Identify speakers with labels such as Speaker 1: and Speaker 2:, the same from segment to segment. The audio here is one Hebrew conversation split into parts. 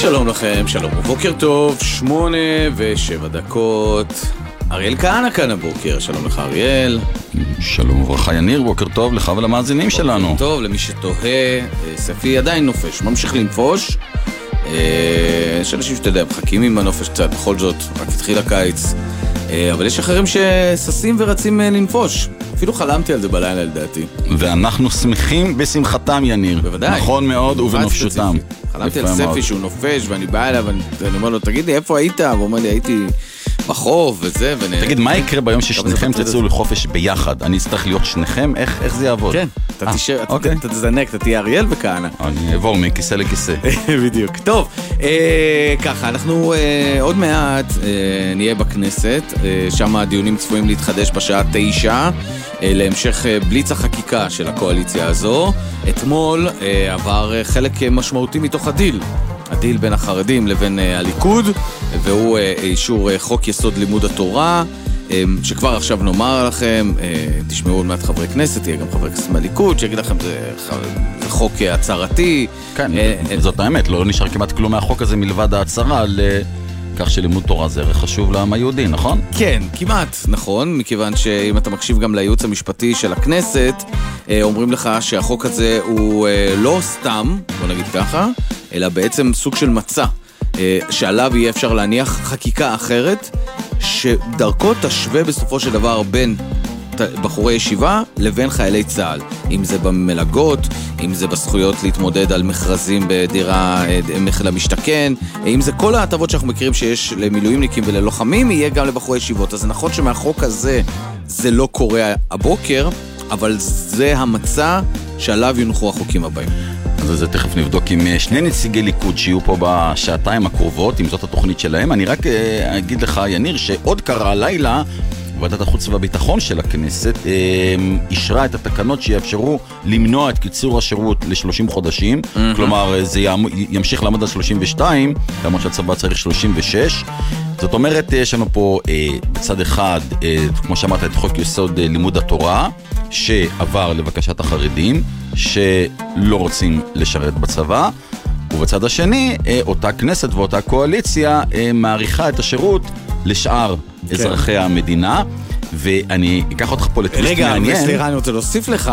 Speaker 1: שלום לכם, שלום ובוקר טוב, 8:07. אריאל כהנא כאן הבוקר, שלום לך אריאל.
Speaker 2: שלום וברכה יניר, בוקר טוב לך ולמאזינים שלנו.
Speaker 1: בוקר טוב למי שתוהה, ספי עדיין נופש, ממשיך לנפוש. יש אנשים שאתה יודע, מחכים עם הנופש קצת, בכל זאת, רק התחיל הקיץ. אבל יש אחרים שססים ורצים לנפוש. אפילו חלמתי על זה בלילה לדעתי.
Speaker 2: ואנחנו שמחים בשמחתם יניר.
Speaker 1: בוודאי.
Speaker 2: נכון מאוד ובנופשותם.
Speaker 1: חלמתי על ספי שהוא נופש ואני בא אליו ואני אומר לו, תגיד לי איפה היית? והוא אומר לי, הייתי בחוף וזה.
Speaker 2: תגיד, מה יקרה ביום ששניכם תצאו לחופש ביחד? אני אצטרך להיות שניכם? איך זה יעבוד?
Speaker 1: כן, אתה תזנק, אתה תהיה אריאל וכהנא.
Speaker 2: אני אעבור מכיסא לכיסא.
Speaker 1: בדיוק. טוב, ככה, אנחנו עוד מעט נהיה בכנסת, שם הדיונים צפויים להתחדש בשעה 9, להמשך בליץ החקיקה של הקואליציה הזו. אתמול עבר חלק משמעותי מתוך הדיל בין החרדים לבין הליכוד, והוא אישור חוק יסוד לימוד התורה, שכבר עכשיו נאמר לכם, תשמעו עוד מעט חברי כנסת, יהיה גם חברי כנסת מהליכוד, שיגיד לכם זה חוק הצהרתי.
Speaker 2: כן, זאת האמת, לא נשאר כמעט כלום מהחוק הזה מלבד ההצהרה על כך שלימוד תורה זה ערך חשוב לעם היהודי, נכון?
Speaker 1: כן, כמעט נכון, מכיוון שאם אתה מקשיב גם לייעוץ המשפטי של הכנסת, אומרים לך שהחוק הזה הוא לא סתם, בוא נגיד ככה, אלא בעצם סוג של מצע, שעליו יהיה אפשר להניח חקיקה אחרת, שדרכו תשווה בסופו של דבר בין בחורי ישיבה לבין חיילי צה"ל, אם זה במלגות, אם זה בזכויות להתמודד על מכרזים בדירה למשתכן, אם זה כל ההטבות שאנחנו מכירים שיש למילואימניקים וללוחמים, יהיה גם לבחורי ישיבות. אז נכון שמהחוק הזה זה לא קורה הבוקר, אבל זה המצע שעליו יונחו החוקים הבאים.
Speaker 2: אז זה תכף נבדוק עם שני נציגי ליכוד שיהיו פה בשעתיים הקרובות, אם זאת התוכנית שלהם. אני רק אגיד לך יניר שעוד קרה הלילה, ועדת החוץ והביטחון של הכנסת אישרה את התקנות שיאפשרו למנוע את קיצור השירות ל-30 חודשים, כלומר זה ימשיך לעמוד על 32, למרות שהצבא צריך 36. זאת אומרת, יש לנו פה בצד אחד, כמו שאמרת, את חוק יסוד לימוד התורה, שעבר לבקשת החרדים, שלא רוצים לשרת בצבא, ובצד השני, אותה כנסת ואותה קואליציה מעריכה את השירות לשאר אזרחי המדינה, ואני אקח אותך פה לטוויסט מעניין.
Speaker 1: רגע, סליחה, אני רוצה להוסיף לך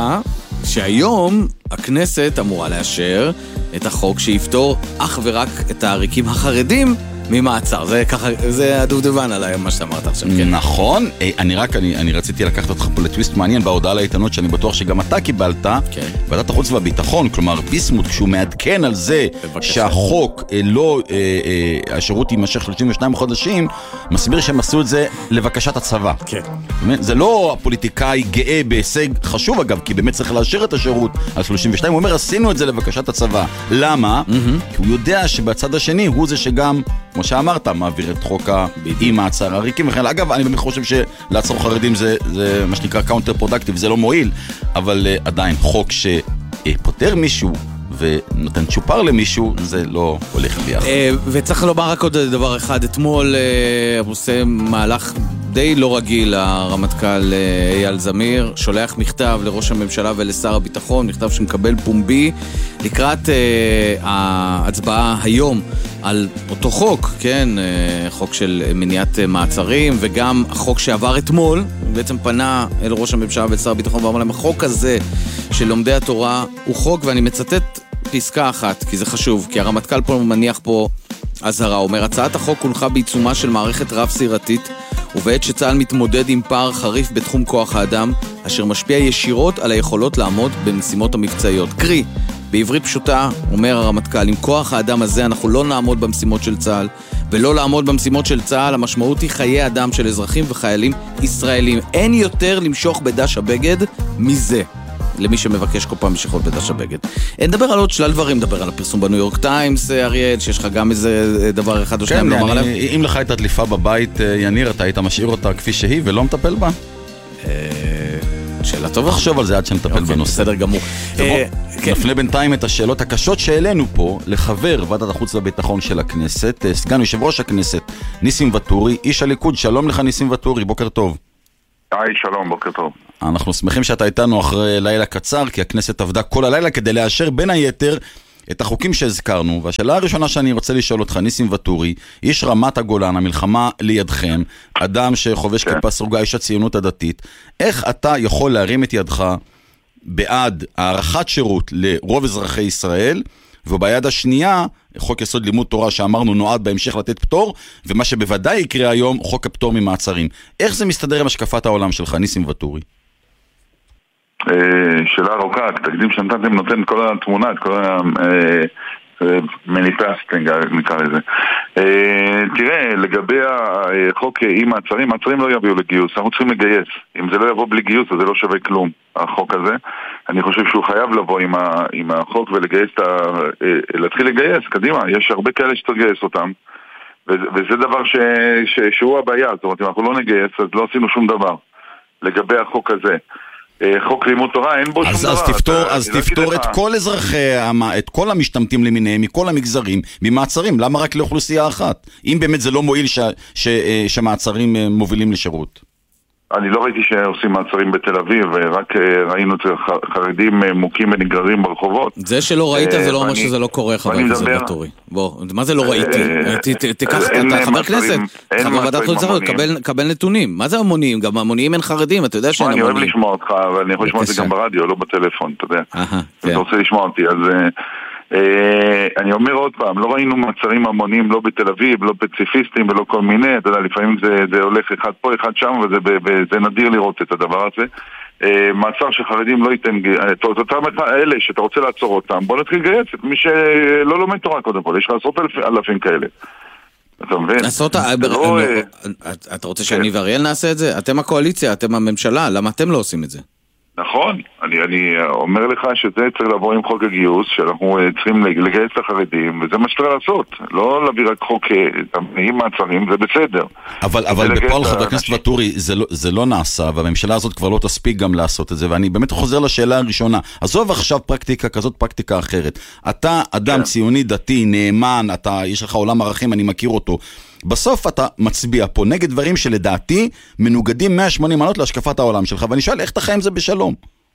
Speaker 1: שהיום הכנסת אמורה לאשר את החוק שיפתור אך ורק את העריקים החרדים ממעצר. זה ככה, זה הדובדבן עליי מה שאמרת עכשיו, כן.
Speaker 2: נכון, אני רציתי לקחת אותך פה לטוויסט מעניין בהודעה לעיתונות שאני בטוח שגם אתה קיבלת. ועדת החוץ והביטחון, כלומר ביסמוט, כשהוא מעדכן על זה שהחוק לא, השירות יימשך 32 חודשים, מסביר שהם עשו את זה לבקשת הצבא.
Speaker 1: כן.
Speaker 2: זה לא הפוליטיקאי גאה בהישג חשוב אגב, כי באמת צריך לאשר את השירות על 32, הוא אומר עשינו את זה לבקשת הצבא. למה? כי הוא יודע שבצד השני הוא זה שגם, כמו שאמרת, מעביר את חוק עם מעצר עריקים וכן. אגב, אני באמת חושב שלעצור חרדים זה מה שנקרא קאונטר פרודקטיב, זה לא מועיל, אבל עדיין חוק שפותר מישהו ונותן צ'ופר למישהו, זה לא הולך ביחד.
Speaker 1: וצריך לומר רק עוד דבר אחד, אתמול עושה מהלך די לא רגיל, הרמטכ"ל אייל זמיר, שולח מכתב לראש הממשלה ולשר הביטחון, מכתב שמקבל פומבי, לקראת ההצבעה היום על אותו חוק, כן, חוק של מניעת מעצרים, וגם החוק שעבר אתמול, בעצם פנה אל ראש הממשלה ולשר הביטחון ואמר להם, החוק הזה של לומדי התורה הוא חוק, ואני מצטט פסקה אחת, כי זה חשוב, כי הרמטכ"ל פה מניח פה הזהרה, אומר, הצעת החוק הונחה בעיצומה של מערכת רב-סבירתית, ובעת שצה"ל מתמודד עם פער חריף בתחום כוח האדם, אשר משפיע ישירות על היכולות לעמוד במשימות המבצעיות. קרי, בעברית פשוטה, אומר הרמטכ"ל, עם כוח האדם הזה אנחנו לא נעמוד במשימות של צה"ל, ולא לעמוד במשימות של צה"ל, המשמעות היא חיי אדם של אזרחים וחיילים ישראלים. אין יותר למשוך בדש הבגד מזה. למי שמבקש כל פעם משיכות בדש הבגד. נדבר על עוד שלל דברים, נדבר על הפרסום בניו יורק טיימס, אריאל, שיש לך גם איזה דבר אחד או שניים לומר עליו.
Speaker 2: אם לך הייתה דליפה בבית, יניר, אתה היית משאיר אותה כפי שהיא ולא מטפל בה?
Speaker 1: שאלה טובה.
Speaker 2: תחשוב על זה עד שנטפל בנושא.
Speaker 1: בסדר גמור.
Speaker 2: נפנה בינתיים את השאלות הקשות שהעלינו פה לחבר ועדת החוץ והביטחון של הכנסת, סגן יושב ראש הכנסת, ניסים ואטורי, איש הליכוד. שלום לך ניסים ואטורי, בוקר טוב.
Speaker 3: היי, שלום, בוקר טוב.
Speaker 2: אנחנו שמחים שאתה איתנו אחרי לילה קצר, כי הכנסת עבדה כל הלילה כדי לאשר בין היתר את החוקים שהזכרנו, והשאלה הראשונה שאני רוצה לשאול אותך, ניסים וטורי, איש רמת הגולן, המלחמה לידכם, אדם שחובש כיפה סרוגה, איש הציונות הדתית, איך אתה יכול להרים את ידך בעד הארכת שירות לרוב אזרחי ישראל, וביד השנייה, חוק יסוד לימוד תורה שאמרנו נועד בהמשך לתת פטור, ומה שבוודאי יקרה היום, חוק הפטור ממעצרים. איך זה מסתדר עם השקפת העולם שלך, ניסים וטורי?
Speaker 3: שאלה ארוכה, תקדים שנתתם נותן כל התמונה, את כל המניפסטינג נקרא לזה. תראה, לגבי החוק עם מעצרים, מעצרים לא יביאו לגיוס, אנחנו צריכים לגייס. אם זה לא יבוא בלי גיוס, אז זה לא שווה כלום, החוק הזה. אני חושב שהוא חייב לבוא עם החוק ולגייס, להתחיל לגייס, קדימה, יש הרבה כאלה שצריך לגייס אותם, וזה דבר שהוא הבעיה, זאת אומרת, אם אנחנו לא נגייס, אז לא עשינו שום דבר לגבי החוק הזה. חוק לימוד תורה, אין בו שום דבר.
Speaker 2: אז תפתור את כל אזרחי, את כל המשתמטים למיניהם, מכל המגזרים, ממעצרים. למה רק לאוכלוסייה אחת? אם באמת זה לא מועיל שמעצרים מובילים לשירות.
Speaker 3: אני לא ראיתי שעושים מעצרים בתל אביב, רק ראינו את חרדים מוכים ונגררים ברחובות.
Speaker 1: זה שלא ראית זה לא אומר שזה לא קורה, חבר הכנסת וטורי. בוא, מה זה לא ראיתי? תיקח, אתה חבר כנסת, חבר ועדת חוץ וביטחון, קבל נתונים. מה זה המוניים? גם המוניים אין חרדים, אתה יודע שאין
Speaker 3: המוניים. אני
Speaker 1: המוניים.
Speaker 3: אוהב לשמוע אותך, אבל אני יכול לשמוע את זה גם ברדיו, לא בטלפון, אתה יודע. אם אתה רוצה לשמוע אותי, אז אני אומר עוד פעם, לא ראינו מעצרים המוניים לא בתל אביב, לא פציפיסטים ולא כל מיני, אתה יודע, לפעמים זה הולך אחד פה, אחד שם, וזה נדיר לראות את הדבר הזה. מעצר שחרדים לא ייתן, אותם אלה שאתה רוצה לעצור אותם, בוא נתחיל לגייס את מי שלא לומד תורה קודם כל, יש לך עשרות אלפים כאלה. אתה מבין?
Speaker 1: אתה רוצה שאני ואריאל נעשה את זה? אתם הקואליציה, אתם הממשלה, למה אתם לא עושים את זה?
Speaker 3: נכון, אני אומר לך שזה צריך לבוא עם חוק הגיוס, שאנחנו צריכים לגייס לחרדים, וזה מה שצריך לעשות, לא להביא רק חוק עם מעצרים, זה בסדר.
Speaker 2: אבל בפועל חבר הכנסת וטורי, זה לא נעשה, והממשלה הזאת כבר לא תספיק גם לעשות את זה, ואני באמת חוזר לשאלה הראשונה, עזוב עכשיו פרקטיקה כזאת, פרקטיקה אחרת. אתה אדם ציוני דתי, נאמן, יש לך עולם ערכים, אני מכיר אותו, בסוף אתה מצביע פה נגד דברים שלדעתי מנוגדים 180 מעלות להשקפת העולם שלך, ואני שואל איך אתה חי עם זה בשלום?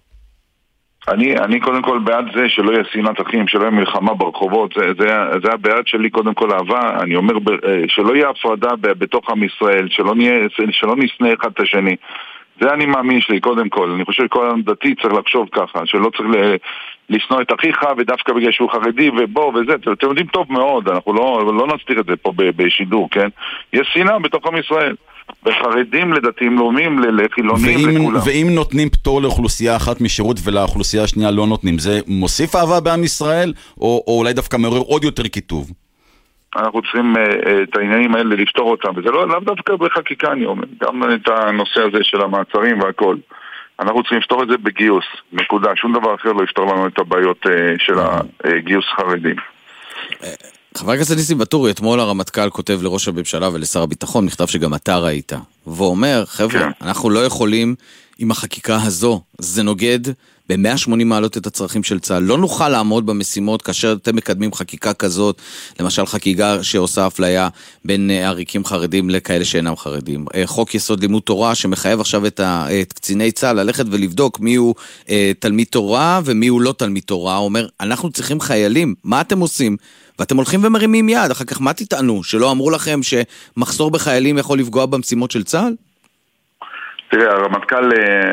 Speaker 3: אני קודם כל בעד זה שלא יהיה שנאת אחים, שלא יהיה מלחמה ברחובות, זה הבעד שלי קודם כל אהבה, אני אומר שלא יהיה הפרדה בתוך עם ישראל, שלא נשנא אחד את השני, זה אני מאמין שלי קודם כל, אני חושב שכל אדם דתי צריך לחשוב ככה, שלא צריך לשנוא את אחיך ודווקא בגלל שהוא חרדי ובוא וזה, אתם יודעים טוב מאוד, אנחנו לא נסתיר את זה פה בשידור, כן? יש שנאה בתוך עם ישראל, וחרדים לדתיים לאומיים, לחילונים, לכולם.
Speaker 2: ואם נותנים פטור לאוכלוסייה אחת משירות ולאוכלוסייה השנייה לא נותנים, זה מוסיף אהבה בעם ישראל, או אולי דווקא מעורר עוד יותר כיתוב?
Speaker 3: אנחנו צריכים את העניינים האלה לפתור אותם, וזה לא דווקא בחקיקה אני אומר, גם את הנושא הזה של המעצרים והכל. אנחנו צריכים לפתור את זה בגיוס, נקודה, שום דבר אחר לא יפתור לנו את הבעיות של הגיוס חרדים.
Speaker 1: חבר הכנסת ניסים וטורי, אתמול הרמטכ"ל כותב לראש הממשלה ולשר הביטחון, מכתב שגם אתה ראית, ואומר, חבר'ה, אנחנו לא יכולים עם החקיקה הזו, זה נוגד ב-180 מעלות את הצרכים של צה"ל, לא נוכל לעמוד במשימות כאשר אתם מקדמים חקיקה כזאת, למשל חקיקה שעושה אפליה בין עריקים חרדים לכאלה שאינם חרדים, חוק יסוד לימוד תורה שמחייב עכשיו את קציני צה"ל ללכת ולבדוק מי הוא תלמיד תורה ומי הוא לא תלמיד תורה, הוא אומר, אנחנו צריכים חיילים, מה אתם עושים? ואתם הולכים ומרימים יד, אחר כך מה תטענו? שלא אמרו לכם שמחסור בחיילים יכול לפגוע במשימות של צה"ל?
Speaker 3: תראה, הרמטכ"ל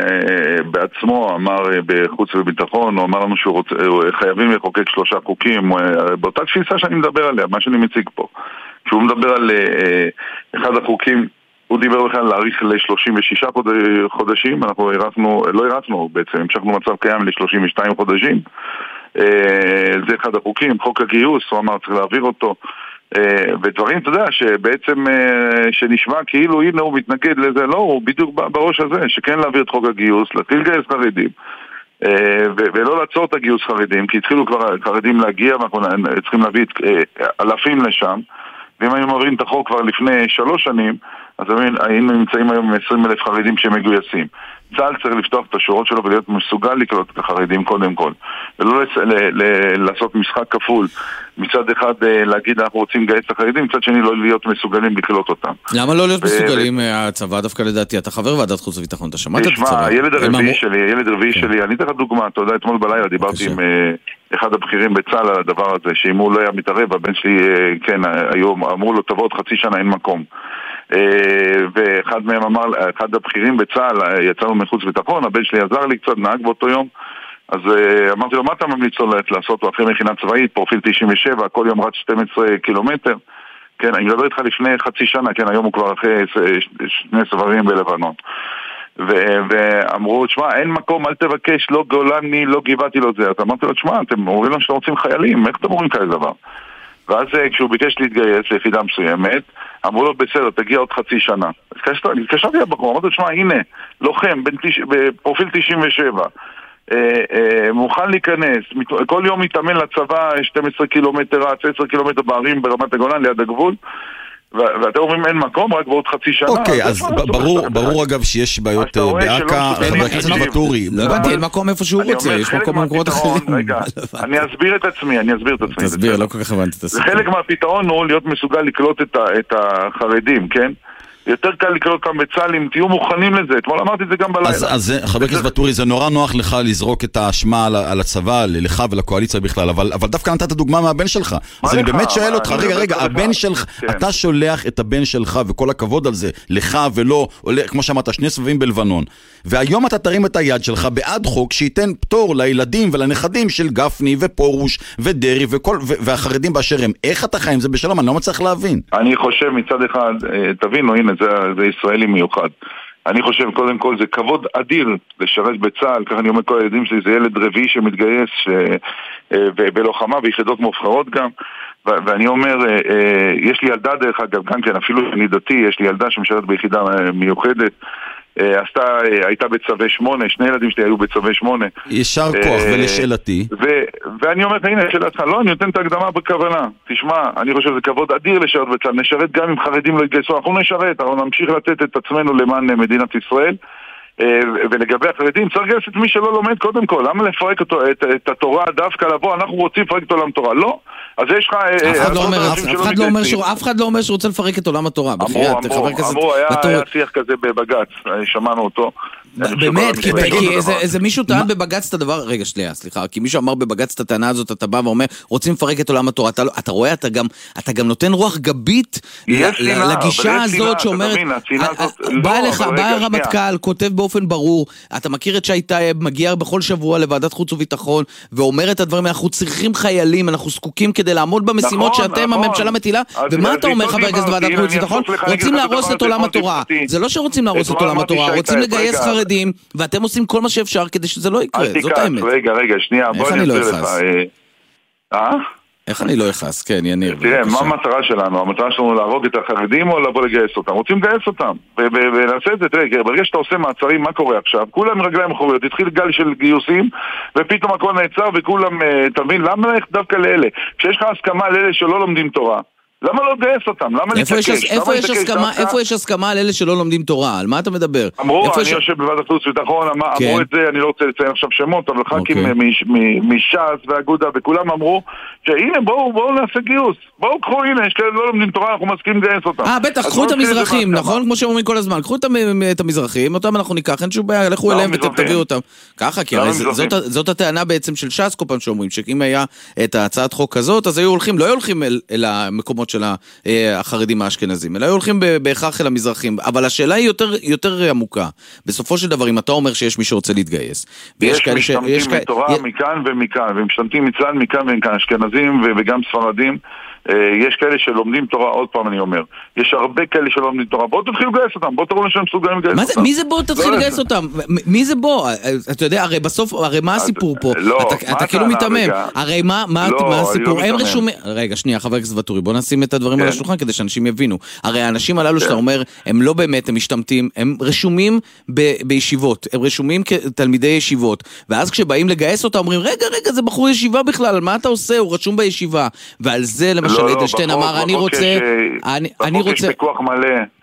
Speaker 3: בעצמו אמר בחוץ וביטחון, הוא אמר לנו שחייבים לחוקק 3 חוקים, באותה תפיסה שאני מדבר עליה, מה שאני מציג פה. כשהוא מדבר על אחד החוקים, הוא דיבר בכלל להאריך ל-36 חודשים, אנחנו לא הרצנו בעצם, המשכנו מצב קיים ל-32 חודשים. זה אחד החוקים, חוק הגיוס, הוא אמר צריך להעביר אותו, ודברים, אתה יודע, שבעצם שנשמע כאילו הנה הוא מתנגד לזה, לא, הוא בדיוק בראש הזה, שכן להעביר את חוק הגיוס, להתחיל לגייס חרדים, ולא לעצור את הגיוס חרדים, כי התחילו כבר חרדים להגיע, ואנחנו צריכים להביא אלפים לשם, ואם היינו מעבירים את החוק כבר לפני 3 שנים, אז היינו נמצאים היום עם 20,000 חרדים שמגויסים. צה"ל צריך לפתוח את השורות שלו ולהיות מסוגל לקלוט את החרדים קודם כל, ולא לעשות משחק כפול. מצד אחד להגיד אנחנו רוצים לגייס את החרדים, מצד שני לא להיות מסוגלים לקלוט אותם.
Speaker 1: למה לא להיות מסוגלים? הצבא דווקא לדעתי, אתה חבר ועדת חוץ וביטחון, אתה שמעת את הצבא?
Speaker 3: תשמע, ילד הרביעי שלי, אני אתן לך דוגמה, אתה יודע, אתמול בלילה דיברתי עם אחד הבכירים בצה"ל על הדבר הזה, שאם הוא לא היה מתערב, הבן שלי, כן, היום אמרו לו תבוא עוד חצי שנה, אין מקום. ואחד מהם אמר, אחד הבכירים בצה"ל, יצאנו מחוץ ביטחון, הבן שלי עזר לי קצת, נהג באותו יום, אז אמרתי לו, מה אתה ממליץ לו לעשות? אחרי מכינה צבאית, פרופיל 97, כל יום רץ 12 קילומטר. כן, אני מדבר איתך לפני חצי שנה, כן, היום הוא כבר אחרי שני סבבים בלבנון. ואמרו, תשמע, אין מקום, אל תבקש, לא גולני, לא גבעתי לו זה. אז אמרתי לו, תשמע, אתם אומרים לו שאתם רוצים חיילים, איך אתם אומרים כאלה דבר? ואז כשהוא ביקש להתגייס ליחידה מסוימת, אמרו לו, בסדר, תגיע עוד חצי שנה. התקשרתי לבחור, אמרתי לו, תשמע, הנה, לוחם, בפרופיל 97, מוכן להיכנס, כל יום מתאמן לצבא 12 קילומטר רץ, 10 קילומטר בערים ברמת הגולן ליד הגבול, ואתם אומרים אין מקום, רק בעוד חצי שנה.
Speaker 2: אוקיי, אז ברור אגב שיש בעיות באקה, חבר הכנסת ואטורי.
Speaker 1: לא הבנתי, אין מקום איפה שהוא רוצה, יש מקום במקומות אחרים.
Speaker 3: רגע, אני אסביר את עצמי.
Speaker 1: תסביר, לא כל כך הבנתי את הסיפור.
Speaker 3: חלק מהפתרון הוא להיות מסוגל לקלוט את החרדים, כן? יותר קל לקלוט אותם בצה"ל אם תהיו מוכנים לזה. אתמול אמרתי את זה גם בלילה.
Speaker 2: אז חבר הכנסת ואטורי, זה נורא נוח לך לזרוק את האשמה על הצבא, לך ולקואליציה בכלל, אבל דווקא נתת דוגמה מהבן שלך. אז אני באמת שואל אותך, רגע, הבן שלך, אתה שולח את הבן שלך, וכל הכבוד על זה, לך ולא, כמו שאמרת, 2 סבבים בלבנון, והיום אתה תרים את היד שלך בעד חוק שייתן פטור לילדים ולנכדים של גפני ופורוש ודרי והחרדים באשר הם. איך אתה חי עם זה בשלום? אני לא מצליח להבין.
Speaker 3: אני חושב מצד אחד, תבינו, הנה, זה ישראלי מיוחד. אני חושב, קודם כל, זה כבוד אדיר לשרת בצה"ל, ככה אני אומר כל הילדים שלי, זה ילד רביעי שמתגייס בלוחמה, ביחידות מובחרות גם, ואני אומר, יש לי ילדה דרך אגב, גם כן, אפילו אני דתי, יש לי ילדה שמשרת ביחידה מיוחדת, הייתה בצווי 8, 2 ילדים שלי היו בצווי 8.
Speaker 2: ישר כוח, ולשאלתי.
Speaker 3: ואני אומר, הנה, שאלתך, לא, אני נותן את ההקדמה בכוונה. תשמע, אני חושב שזה כבוד אדיר לשרת בצה"ל, נשרת גם אם חרדים לא יתגייסו, אנחנו נשרת, אנחנו נמשיך לתת את עצמנו למען מדינת ישראל. ולגבי החרדים, צריך לגייס את מי שלא לומד קודם כל. למה לפרק את התורה דווקא לבוא? אנחנו רוצים לפרק את עולם התורה. לא. אז יש לך...
Speaker 1: אף אחד לא אומר שהוא רוצה לפרק את עולם התורה.
Speaker 3: אמרו, היה שיח כזה בבג"ץ, שמענו אותו.
Speaker 1: באמת, כי איזה מישהו טען בבג"ץ את הדבר, רגע, סליחה, כי מישהו אמר בבג"ץ את הטענה הזאת, אתה בא ואומר, רוצים לפרק את עולם התורה, אתה רואה, אתה גם נותן רוח גבית לגישה הזאת שאומרת, בא הרמטכ"ל, כותב באופן ברור, אתה מכיר את שהייתה מגיע בכל שבוע לוועדת חוץ וביטחון, ואומר את הדברים, אנחנו צריכים חיילים, אנחנו זקוקים כדי לעמוד במשימות שאתם, הממשלה מטילה, ומה אתה אומר, חבר הכנסת ועדת חוץ וביטחון? רוצים להרוס את עולם התורה. זה לא שרוצים להרוס את עולם התורה, רוצים לגייס חרדים, ואתם עושים כל מה שאפשר כדי שזה לא יקרה, זאת האמת.
Speaker 3: רגע, שנייה, בוא אני אסביר לך.
Speaker 1: איך אני לא יחס? כן, יניר.
Speaker 3: תראה, מה המטרה שלנו? המטרה שלנו להרוג את החרדים או לבוא לגייס אותם? רוצים לגייס אותם. ונעשה את זה, תראה, ברגע שאתה עושה מעצרים, מה קורה עכשיו? כולם רגליים אחוריות, התחיל גל של גיוסים, ופתאום הכל נעצר וכולם, תבין, למה ללכת דווקא לאלה? כשיש לך הסכמה לאלה שלא לומדים תורה, למה לא לגייס אותם? למה להתעקש?
Speaker 1: איפה יש הסכמה על אלה שלא לומדים תורה? על מה אתה מדבר?
Speaker 3: אמרו, אני יושב בוועדת חוץ וביטחון, אמרו את זה, אני לא רוצה לציין עכשיו שמות, אבל ח"כים מש"ס והאגודה וכולם אמרו שהנה בואו נעשה גיוס, בואו קחו, הנה, יש כאלה לא לומדים תורה, אנחנו מסכים לגייס אותם.
Speaker 1: בטח, קחו את המזרחים, נכון? כמו שאומרים כל הזמן, קחו את המזרחים, אותם אנחנו ניקח, אין שום בעיה, לכו אליהם ותביאו אותם. ככה, כי זאת הטענה בעצם של ש"ס כל פעם שאומרים, שאם היה את הצעת חוק כזאת, אז לא היו הולכים אל המקומות של החרדים האשכנזים, אלא היו הולכים בהכרח אל המזרחים, אבל השאלה היא יותר עמוקה. בסופו של דבר, אם אתה אומר שיש מי שרוצה להתגייס,
Speaker 3: יש משתמטים מתורה מכאן ומכאן, ומשתמטים מצלן מכאן ומכאן, אשכנזים וגם ספרדים, יש כאלה שלומדים תורה, עוד פעם אני אומר, יש הרבה כאלה שלא לומדים תורה, בואו תתחילו לגייס אותם, בואו תראו שהם מסוגלים לגייס אותם.
Speaker 1: מי זה בואו תתחיל לגייס אותם? מי זה בואו? אתה יודע, הרי בסוף, הרי מה הסיפור פה? אתה כאילו מתאמם, הרי מה הסיפור? הם רשומים, רגע, שנייה, חבר הכנסת ואטורי, בואו נשים את הדברים על השולחן כדי שאנשים יבינו. הרי האנשים הללו שאתה אומר, הם לא באמת, הם משתמטים, הם רשומים בישיבות, הם רשומים כתלמידי ישיבות, ואז כשבאים לגייס אותם, אומרים, רגע, זה בחור ישיבה בכלל, מה אתה עושה? הוא רשום בישיבה, ועל זה למשל אדלשטיין אמר, אני רוצה...
Speaker 3: בחוק יש פיקוח מלא.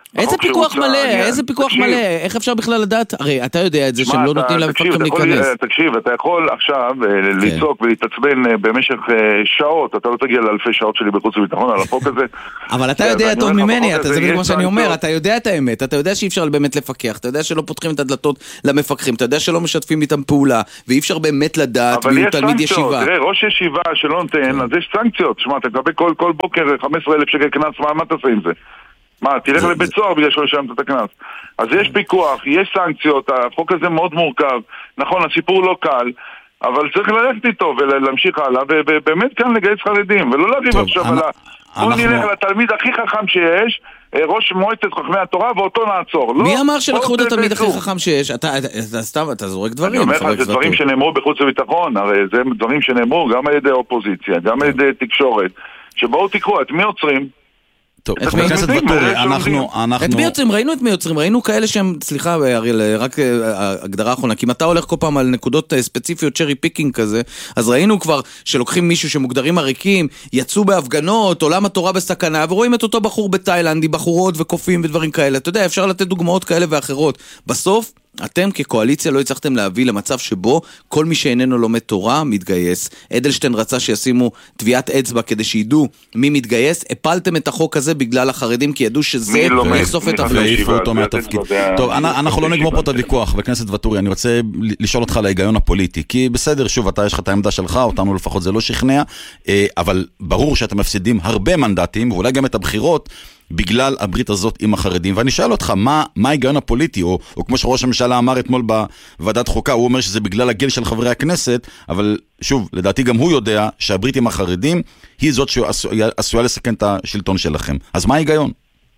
Speaker 1: איזה פיקוח מלא? איזה פיקוח מלא? איך אפשר בכלל לדעת? הרי אתה יודע את זה שהם לא נותנים למפקחים להיכנס.
Speaker 3: תקשיב, אתה יכול עכשיו לצעוק ולהתעצבן במשך שעות, אתה לא תגיע לאלפי שעות שלי בחוץ וביטחון על החוק הזה.
Speaker 1: אבל אתה יודע טוב ממני, זה בדיוק מה שאני אומר, אתה יודע את האמת, אתה יודע שאי אפשר באמת לפקח, אתה יודע שלא פותחים את הדלתות למפקחים, אתה יודע שלא משתפים איתם פעולה, ואי אפשר באמת לדעת מי הוא תלמיד ישיבה.
Speaker 3: תראה, ראש ישיבה שלא נותן, אז יש סנקציות. שמע, אתה מקבל כל בוקר 15,000 שקל קנס, מה תעשה עם זה? מה, תלך לבית סוהר בגלל שלא שמת את הקנס. אז יש פיקוח, יש סנקציות, החוק הזה מאוד מורכב. נכון, הסיפור לא קל, אבל צריך ללכת איתו ולהמשיך הלאה, ובאמת כאן לגייס חרדים, ולא להריב עכשיו על בוא נלך לתלמיד הכי חכם שיש, ראש מועצת חכמי התורה, ואותו נעצור.
Speaker 1: מי אמר שלקחו את התלמיד הכי חכם שיש? אתה זורק דברים.
Speaker 3: אני אומר לך, זה דברים שנאמרו בחוץ וביטחון, הרי זה דברים שנאמרו גם על ידי אופוזיציה, גם על ידי תקשורת, שבואו תקראו, את מי עוצרים?
Speaker 2: טוב, חבר הכנסת ואטורי, אנחנו...
Speaker 1: את מי יוצרים? ראינו את מי יוצרים, ראינו כאלה שהם, סליחה אריאל, רק הגדרה האחרונה, כי אם אתה הולך כל פעם על נקודות ספציפיות, צ'רי פיקינג כזה, אז ראינו כבר שלוקחים מישהו שמוגדרים עריקים, יצאו בהפגנות, עולם התורה בסכנה, ורואים את אותו בחור בתאילנד, עם בחורות וקופים ודברים כאלה. אתה יודע, אפשר לתת דוגמאות כאלה ואחרות. בסוף, אתם כקואליציה לא הצלחתם להביא למצב שבו כל מי שאיננו לומד תורה מתגייס. אדלשטיין רצה שישימו טביעת אצבע כדי שידעו מי מתגייס. הפלתם את החוק הזה בגלל החרדים, כי ידעו שזה יחשוף את
Speaker 2: והעיפו אותו מהתפקיד. טוב, אנחנו לא נגמור פה את הוויכוח. חבר הכנסת ואטורי, אני רוצה לשאול אותך על ההיגיון הפוליטי, כי בסדר, שוב, אתה יש לך את העמדה שלך, אותנו לפחות זה לא שכנע, אבל ברור שאתם מפסידים הרבה מנדטים, ואולי גם את הבחירות, בגלל הברית הזאת עם החרדים. ואני שואל אותך, מה ההיגיון הפוליטי, או כמו שראש הממשלה אמר אתמול בוועדת חוקה, הוא אומר שזה בגלל הגיל של חברי הכנסת, אבל שוב, לדעתי גם הוא יודע שהברית עם החרדים היא זאת שעשויה לסכן את השלטון שלכם. אז מה ההיגיון?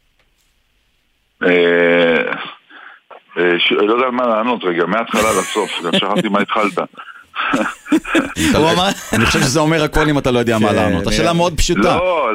Speaker 3: לא יודע על מה לענות רגע, מההתחלה לסוף, גם שכחתי מה התחלת.
Speaker 2: אני חושב שזה אומר הכל אם אתה לא יודע מה לענות. השאלה מאוד פשוטה.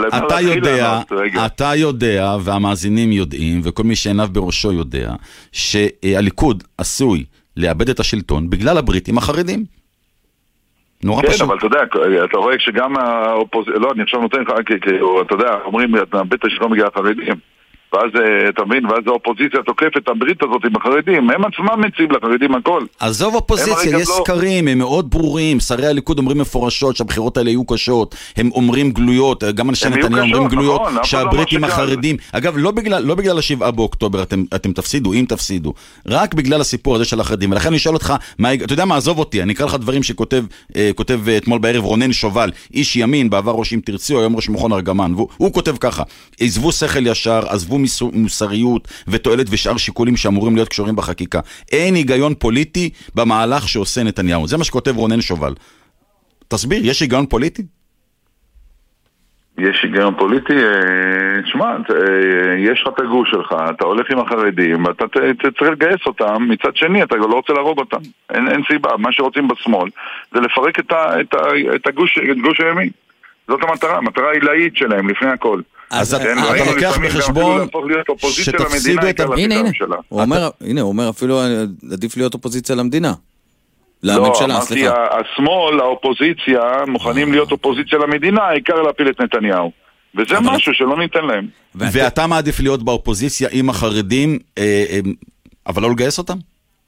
Speaker 2: אתה יודע והמאזינים יודעים וכל מי שעיניו בראשו יודע שהליכוד עשוי לאבד את השלטון בגלל הברית עם החרדים. נורא פשוט. כן,
Speaker 3: אבל אתה יודע, אתה רואה שגם האופוזיציה, לא, אני עכשיו נותן לך, אתה יודע, אומרים, אתה מאבד את השלטון בגלל החרדים. ואז, אתה מבין, ואז האופוזיציה תוקפת את הברית הזאת עם החרדים, הם עצמם מציעים לחרדים הכל.
Speaker 2: עזוב אופוזיציה, יש סקרים, הם מאוד ברורים, שרי הליכוד אומרים מפורשות שהבחירות האלה יהיו קשות, הם אומרים גלויות, גם אנשי נתניהו אומרים גלויות, שהברית עם החרדים, אגב, לא בגלל ה7 באוקטובר אתם תפסידו, אם תפסידו, רק בגלל הסיפור הזה של החרדים, ולכן אני שואל אותך, אתה יודע מה, עזוב אותי, אני אקרא לך דברים שכותב אתמול בערב רונן שובל, איש ימין, בעבר ראש אם תרצי, היום ראש מכון ארגמן, והוא כותב ככה, עזבו שכל ישר, עזבו מוסריות ותועלת ושאר שיקולים שאמורים להיות קשורים בחקיקה. אין היגיון פוליטי במהלך שעושה נתניהו. זה מה שכותב רונן שובל. תסביר, יש היגיון פוליטי?
Speaker 3: יש היגיון פוליטי, שמע, יש לך את הגוש שלך, אתה הולך עם החרדים, אתה צריך לגייס אותם, מצד שני אתה לא רוצה להרוג אותם. אין סיבה, מה שרוצים בשמאל זה לפרק את הגוש הימין. זאת המטרה העילאית שלהם, לפני הכל.
Speaker 2: אז אתה לוקח בחשבון שתפסידו את
Speaker 1: הנה, הוא אומר אפילו עדיף להיות אופוזיציה למדינה.
Speaker 3: לא, אמרתי, השמאל, האופוזיציה, מוכנים להיות אופוזיציה למדינה, העיקר להפיל את נתניהו. וזה משהו שלא ניתן להם.
Speaker 2: ואתה מעדיף להיות באופוזיציה עם החרדים, אבל לא לגייס אותם?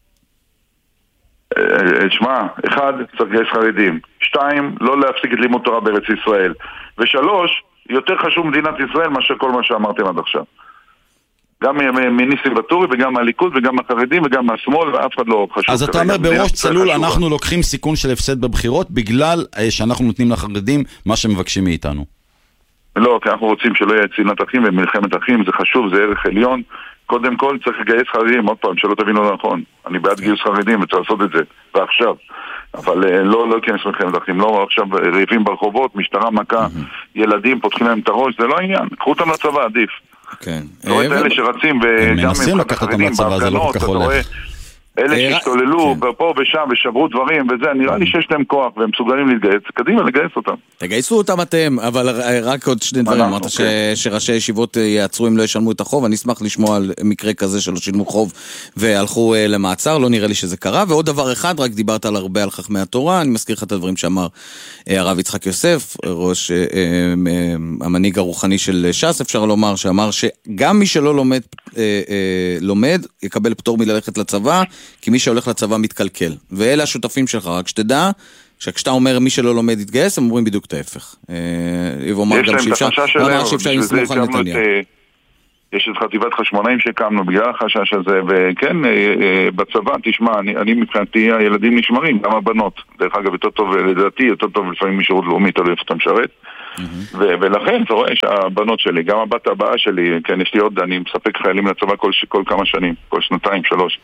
Speaker 3: שמע, 1, צריך לגייס חרדים. 2, לא להפסיק את לימוד תורה בארץ ישראל. ו3, יותר חשוב מדינת ישראל מאשר כל מה שאמרתם עד עכשיו. גם מניסים ואטורי וגם מהליכוד וגם מהחרדים וגם מהשמאל, ואף אחד לא חשוב.
Speaker 2: אז אתה אומר בראש צלול אנחנו לוקחים סיכון של הפסד בבחירות בגלל שאנחנו נותנים לחרדים מה שמבקשים מאיתנו.
Speaker 3: לא, כי אנחנו רוצים שלא יהיה צנעת אחים ומלחמת אחים, זה חשוב, זה ערך עליון. קודם כל צריך לגייס חרדים, עוד פעם, שלא תבינו נכון. אני בעד גיוס חרדים וצריך לעשות את זה, ועכשיו. אבל לא כנס מלחמת אחים, לא עכשיו ריבים ברחובות, משטרה מכה, ילדים פותחים להם את הראש, זה לא העניין. קחו אותם לצבא, עדיף.
Speaker 1: כן.
Speaker 3: לא את אלה שרצים וגם
Speaker 2: מנסים לקחת אותם לצבא, זה לא כל כך הולך.
Speaker 3: אלה שהשתוללו פה ושם ושברו דברים וזה, נראה לי שיש להם כוח והם מסוגלים להתגייס, קדימה לגייס אותם.
Speaker 1: תגייסו אותם אתם, אבל רק עוד שני דברים, אמרת שראשי ישיבות יעצרו אם לא ישלמו את החוב, אני אשמח לשמוע על מקרה כזה שלא שילמו חוב והלכו למעצר, לא נראה לי שזה קרה, ועוד דבר אחד, רק דיברת על הרבה על חכמי התורה, אני מזכיר לך את הדברים שאמר הרב יצחק יוסף, ראש המנהיג הרוחני של ש"ס, אפשר לומר, שאמר שגם מי שלא לומד לומד יקבל פטור מללכת לצבא, כי מי שהולך לצבא מתקלקל. ואלה השותפים שלך, רק שתדע, שכשאתה אומר מי שלא לומד יתגייס, הם אומרים בדיוק את ההפך.
Speaker 3: יש להם את החשש שלהם,
Speaker 1: לסמוך על נתניהו.
Speaker 3: יש את חטיבת חשמונאים שהקמנו בגלל החשש הזה, וכן, בצבא, תשמע, אני מבחינתי, הילדים נשמרים, גם הבנות. דרך אגב, יותר טוב, לדעתי, יותר טוב לפעמים משירות לאומי, תלוי איפה אתה משרת. ולכן, אתה רואה שהבנות שלי, גם הבת הבאה שלי, כן, יש לי עוד, אני מספק חיילים לצבא כל כמה שנים, כל 2-3.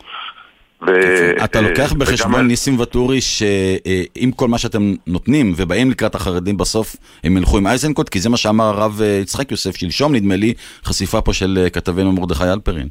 Speaker 2: אתה לוקח בחשבון ניסים וטורי שעם כל מה שאתם נותנים ובאים לקראת החרדים בסוף הם ילכו עם אייזנקוט, כי זה מה שאמר הרב יצחק יוסף שלשום, נדמה לי חשיפה פה של כתבנו מרדכי אלפרין.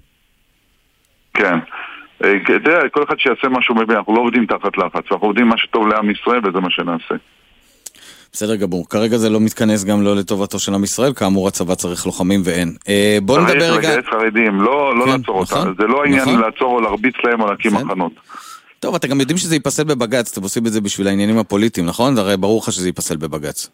Speaker 3: כן, תראה, כל אחד שיעשה משהו מבין, אנחנו לא עובדים תחת לחץ, אנחנו עובדים מה שטוב לעם ישראל וזה מה שנעשה.
Speaker 1: בסדר גמור, כרגע זה לא מתכנס גם לא לטובתו של עם ישראל, כאמור הצבא צריך לוחמים ואין. בוא נדבר רגע...
Speaker 3: צריך לגייס חרדים, לא לעצור אותם, זה לא העניין לעצור או להרביץ להם או להקים מחנות.
Speaker 1: טוב, אתם גם יודעים שזה ייפסל בבגץ, אתם עושים את זה בשביל העניינים הפוליטיים, נכון? הרי ברור לך שזה ייפסל בבגץ.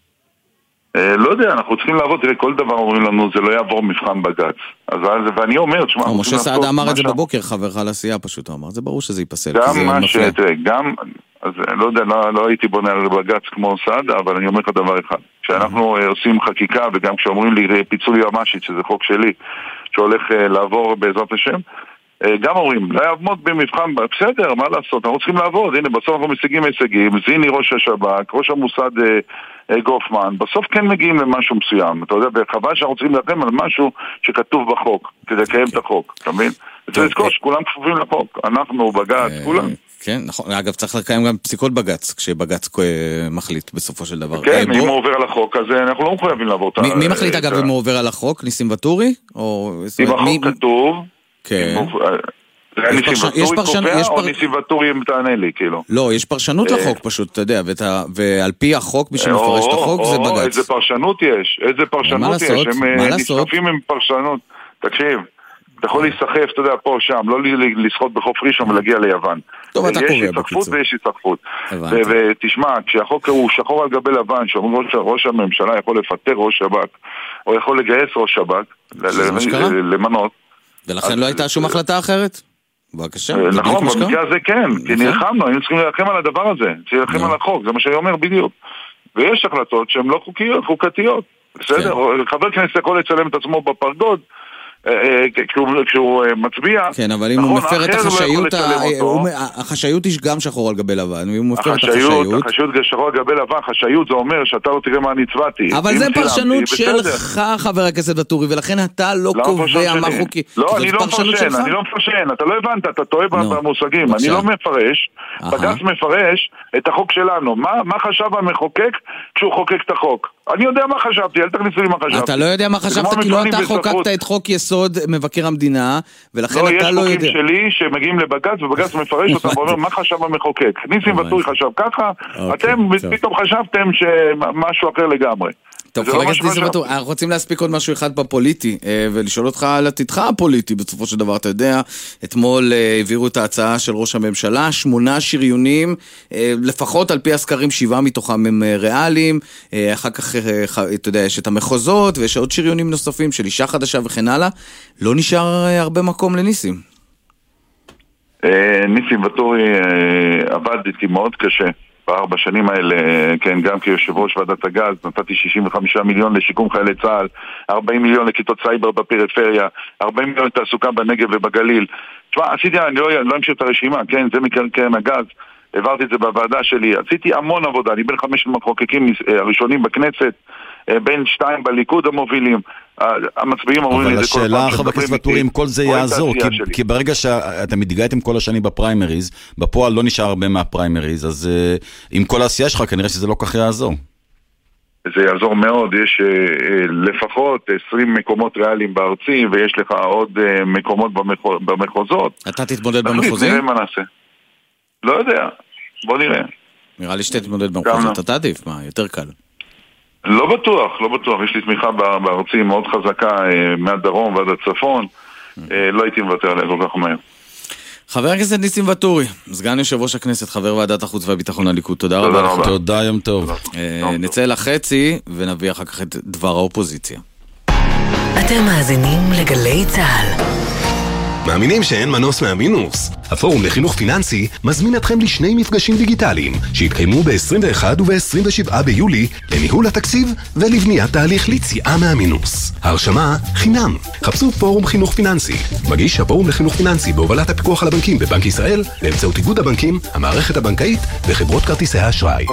Speaker 3: לא יודע, אנחנו צריכים לעבוד, תראה, כל דבר אומרים לנו, זה לא יעבור מבחן בגץ. ואני אומר, תשמע...
Speaker 1: משה סעדה אמר את זה בבוקר, חברך לעשייה פשוט, הוא אמר, זה ברור שזה ייפסל.
Speaker 3: גם מה גם... אז לא יודע, לא הייתי בונה על בגץ כמו סעדה, אבל אני אומר לך דבר אחד. כשאנחנו עושים חקיקה, וגם כשאומרים לי פיצול יועמ"שית, שזה חוק שלי, שהולך לעבור בעזרת השם, גם אומרים, לא יעמוד במבחן, בסדר, מה לעשות, אנחנו צריכים לעבוד, הנה, בסוף אנחנו משיגים הישגים, זיני ראש השב"כ, ראש המוסד גופמן, בסוף כן מגיעים למשהו מסוים, אתה יודע, בחבל שאנחנו צריכים להחם על משהו שכתוב בחוק, כדי לקיים את החוק, אתה מבין? וצריך לזכור שכולם כפופים לחוק, אנחנו, בגץ, כולם.
Speaker 1: כן, נכון, אגב צריך לקיים גם פסיקות בגץ, כשבגץ מחליט בסופו של דבר.
Speaker 3: כן, אם הוא עובר על החוק, אז אנחנו לא מחויבים לעבור את
Speaker 1: מי מחליט אגב אם הוא עובר על החוק? ניסים וטורי?
Speaker 3: אם החוק כתוב,
Speaker 1: כן.
Speaker 3: ניסים וטורי קובע או ניסים וטורי תענה לי, כאילו?
Speaker 1: לא, יש פרשנות לחוק פשוט, אתה יודע, ועל פי החוק, מי שמפרש את החוק זה בגץ.
Speaker 3: איזה פרשנות יש, הם נסחפים עם פרשנות, תקשיב. אתה יכול להיסחף, אתה יודע, פה, שם, לא לשחות בחוף ראשון ולהגיע ליוון.
Speaker 1: טוב, אתה קורא בקיצור.
Speaker 3: יש התסחפות ויש התסחפות. ותשמע, כשהחוק הוא שחור על גבי לבן, שאומרים ראש הממשלה יכול לפטר ראש שב"כ, או יכול לגייס ראש שב"כ, למנות.
Speaker 1: ולכן לא הייתה שום החלטה אחרת? בבקשה.
Speaker 3: נכון, במקרה הזה כן, כי נלחמנו, היינו צריכים להילחם על הדבר הזה, להילחם על החוק, זה מה שאני אומר בדיוק. ויש החלטות שהן לא חוקתיות. בסדר? חבר כנסת יכול לצלם את עצמו בפרגוד, כשהוא מצביע.
Speaker 1: כן, אבל אם הוא מפר את החשאיות, החשאיות היא גם שחור על גבי לבן, ואם הוא מפר את החשאיות...
Speaker 3: החשאיות שחור על גבי לבן, חשאיות זה אומר שאתה לא תראה מה נצבעתי.
Speaker 1: אבל זה פרשנות שלך, חבר הכנסת וטורי, ולכן אתה לא קובע מה חוקי.
Speaker 3: לא, אני לא מפרשן, אתה לא הבנת, אתה טועה במושגים, אני לא מפרש, בג"ץ מפרש את החוק שלנו. מה חשב המחוקק כשהוא חוקק את החוק? אני יודע מה חשבתי, אל תכניסו לי מה חשבתי.
Speaker 1: אתה לא יודע מה חשבת, כי לא אתה חוקקת את חוק יסוד מבקר המדינה, ולכן אתה לא יודע.
Speaker 3: יש חוקים שלי שמגיעים לבג"ץ, ובג"ץ מפרש אותם ואומר מה חשב המחוקק. ניסים וטורי חשב ככה, אתם פתאום חשבתם שמשהו אחר לגמרי.
Speaker 1: טוב, חבר הכנסת ניסים וטורי, אנחנו רוצים להספיק עוד משהו אחד בפוליטי, ולשאול אותך על עתידך הפוליטי, בסופו של דבר, אתה יודע, אתמול העבירו את ההצעה של ראש הממשלה, 8 שריונים, לפחות על פי הסקרים 7 מתוכם הם ריאליים, אחר כך, אתה יודע, יש את המחוזות, ויש עוד שריונים נוספים של אישה חדשה וכן הלאה, לא נשאר הרבה מקום לניסים.
Speaker 3: ניסים וטורי עבד איתי מאוד קשה. ב4 שנים האלה, כן, גם כיושב ראש ועדת הגז, נתתי 65 מיליון לשיקום חיילי צה"ל, 40 מיליון לכיתות סייבר בפריפריה, 40 מיליון לתעסוקה בנגב ובגליל. תשמע, עשיתי, אני לא אמשיך את הרשימה, כן, זה מקרן הגז, העברתי את זה בוועדה שלי, עשיתי המון עבודה, אני בין 5 המחוקקים הראשונים בכנסת, בין 2 בליכוד המובילים, המצביעים אומרים לי
Speaker 2: אבל השאלה, חבר הכנסת וטורי, אם כל זה יעזור, כי ברגע שאתם מתגייתם כל השנים בפריימריז, בפועל לא נשאר הרבה מהפריימריז, אז עם כל העשייה שלך כנראה שזה לא כך יעזור.
Speaker 3: זה יעזור מאוד, יש לפחות 20 מקומות ריאליים בארצי, ויש לך עוד מקומות במחוזות.
Speaker 1: אתה תתמודד במחוזים?
Speaker 3: נראה מה נעשה. לא יודע, בוא נראה.
Speaker 1: נראה לי שתתמודד במחוזות, אתה עדיף, מה, יותר קל.
Speaker 3: לא בטוח, יש לי תמיכה בארצי מאוד חזקה מהדרום ועד הצפון, לא הייתי מוותר עליה כל כך מהר.
Speaker 1: חבר הכנסת ניסים וטורי, סגן יושב ראש הכנסת, חבר ועדת החוץ והביטחון הליכוד, תודה רבה לך.
Speaker 2: תודה, יום טוב.
Speaker 1: נצא לחצי ונביא אחר כך את דבר האופוזיציה.
Speaker 4: אתם מאזינים לגלי צהל.
Speaker 5: מאמינים שאין מנוס מהמינוס? הפורום לחינוך פיננסי מזמין אתכם לשני מפגשים דיגיטליים שהתקיימו ב-21 וב-27 ביולי לניהול התקציב ולבניית תהליך ליציאה מהמינוס. ההרשמה חינם. חפשו פורום חינוך פיננסי. מגיש הפורום לחינוך פיננסי בהובלת הפיקוח על הבנקים בבנק ישראל באמצעות איגוד הבנקים, המערכת הבנקאית וחברות כרטיסי האשראי.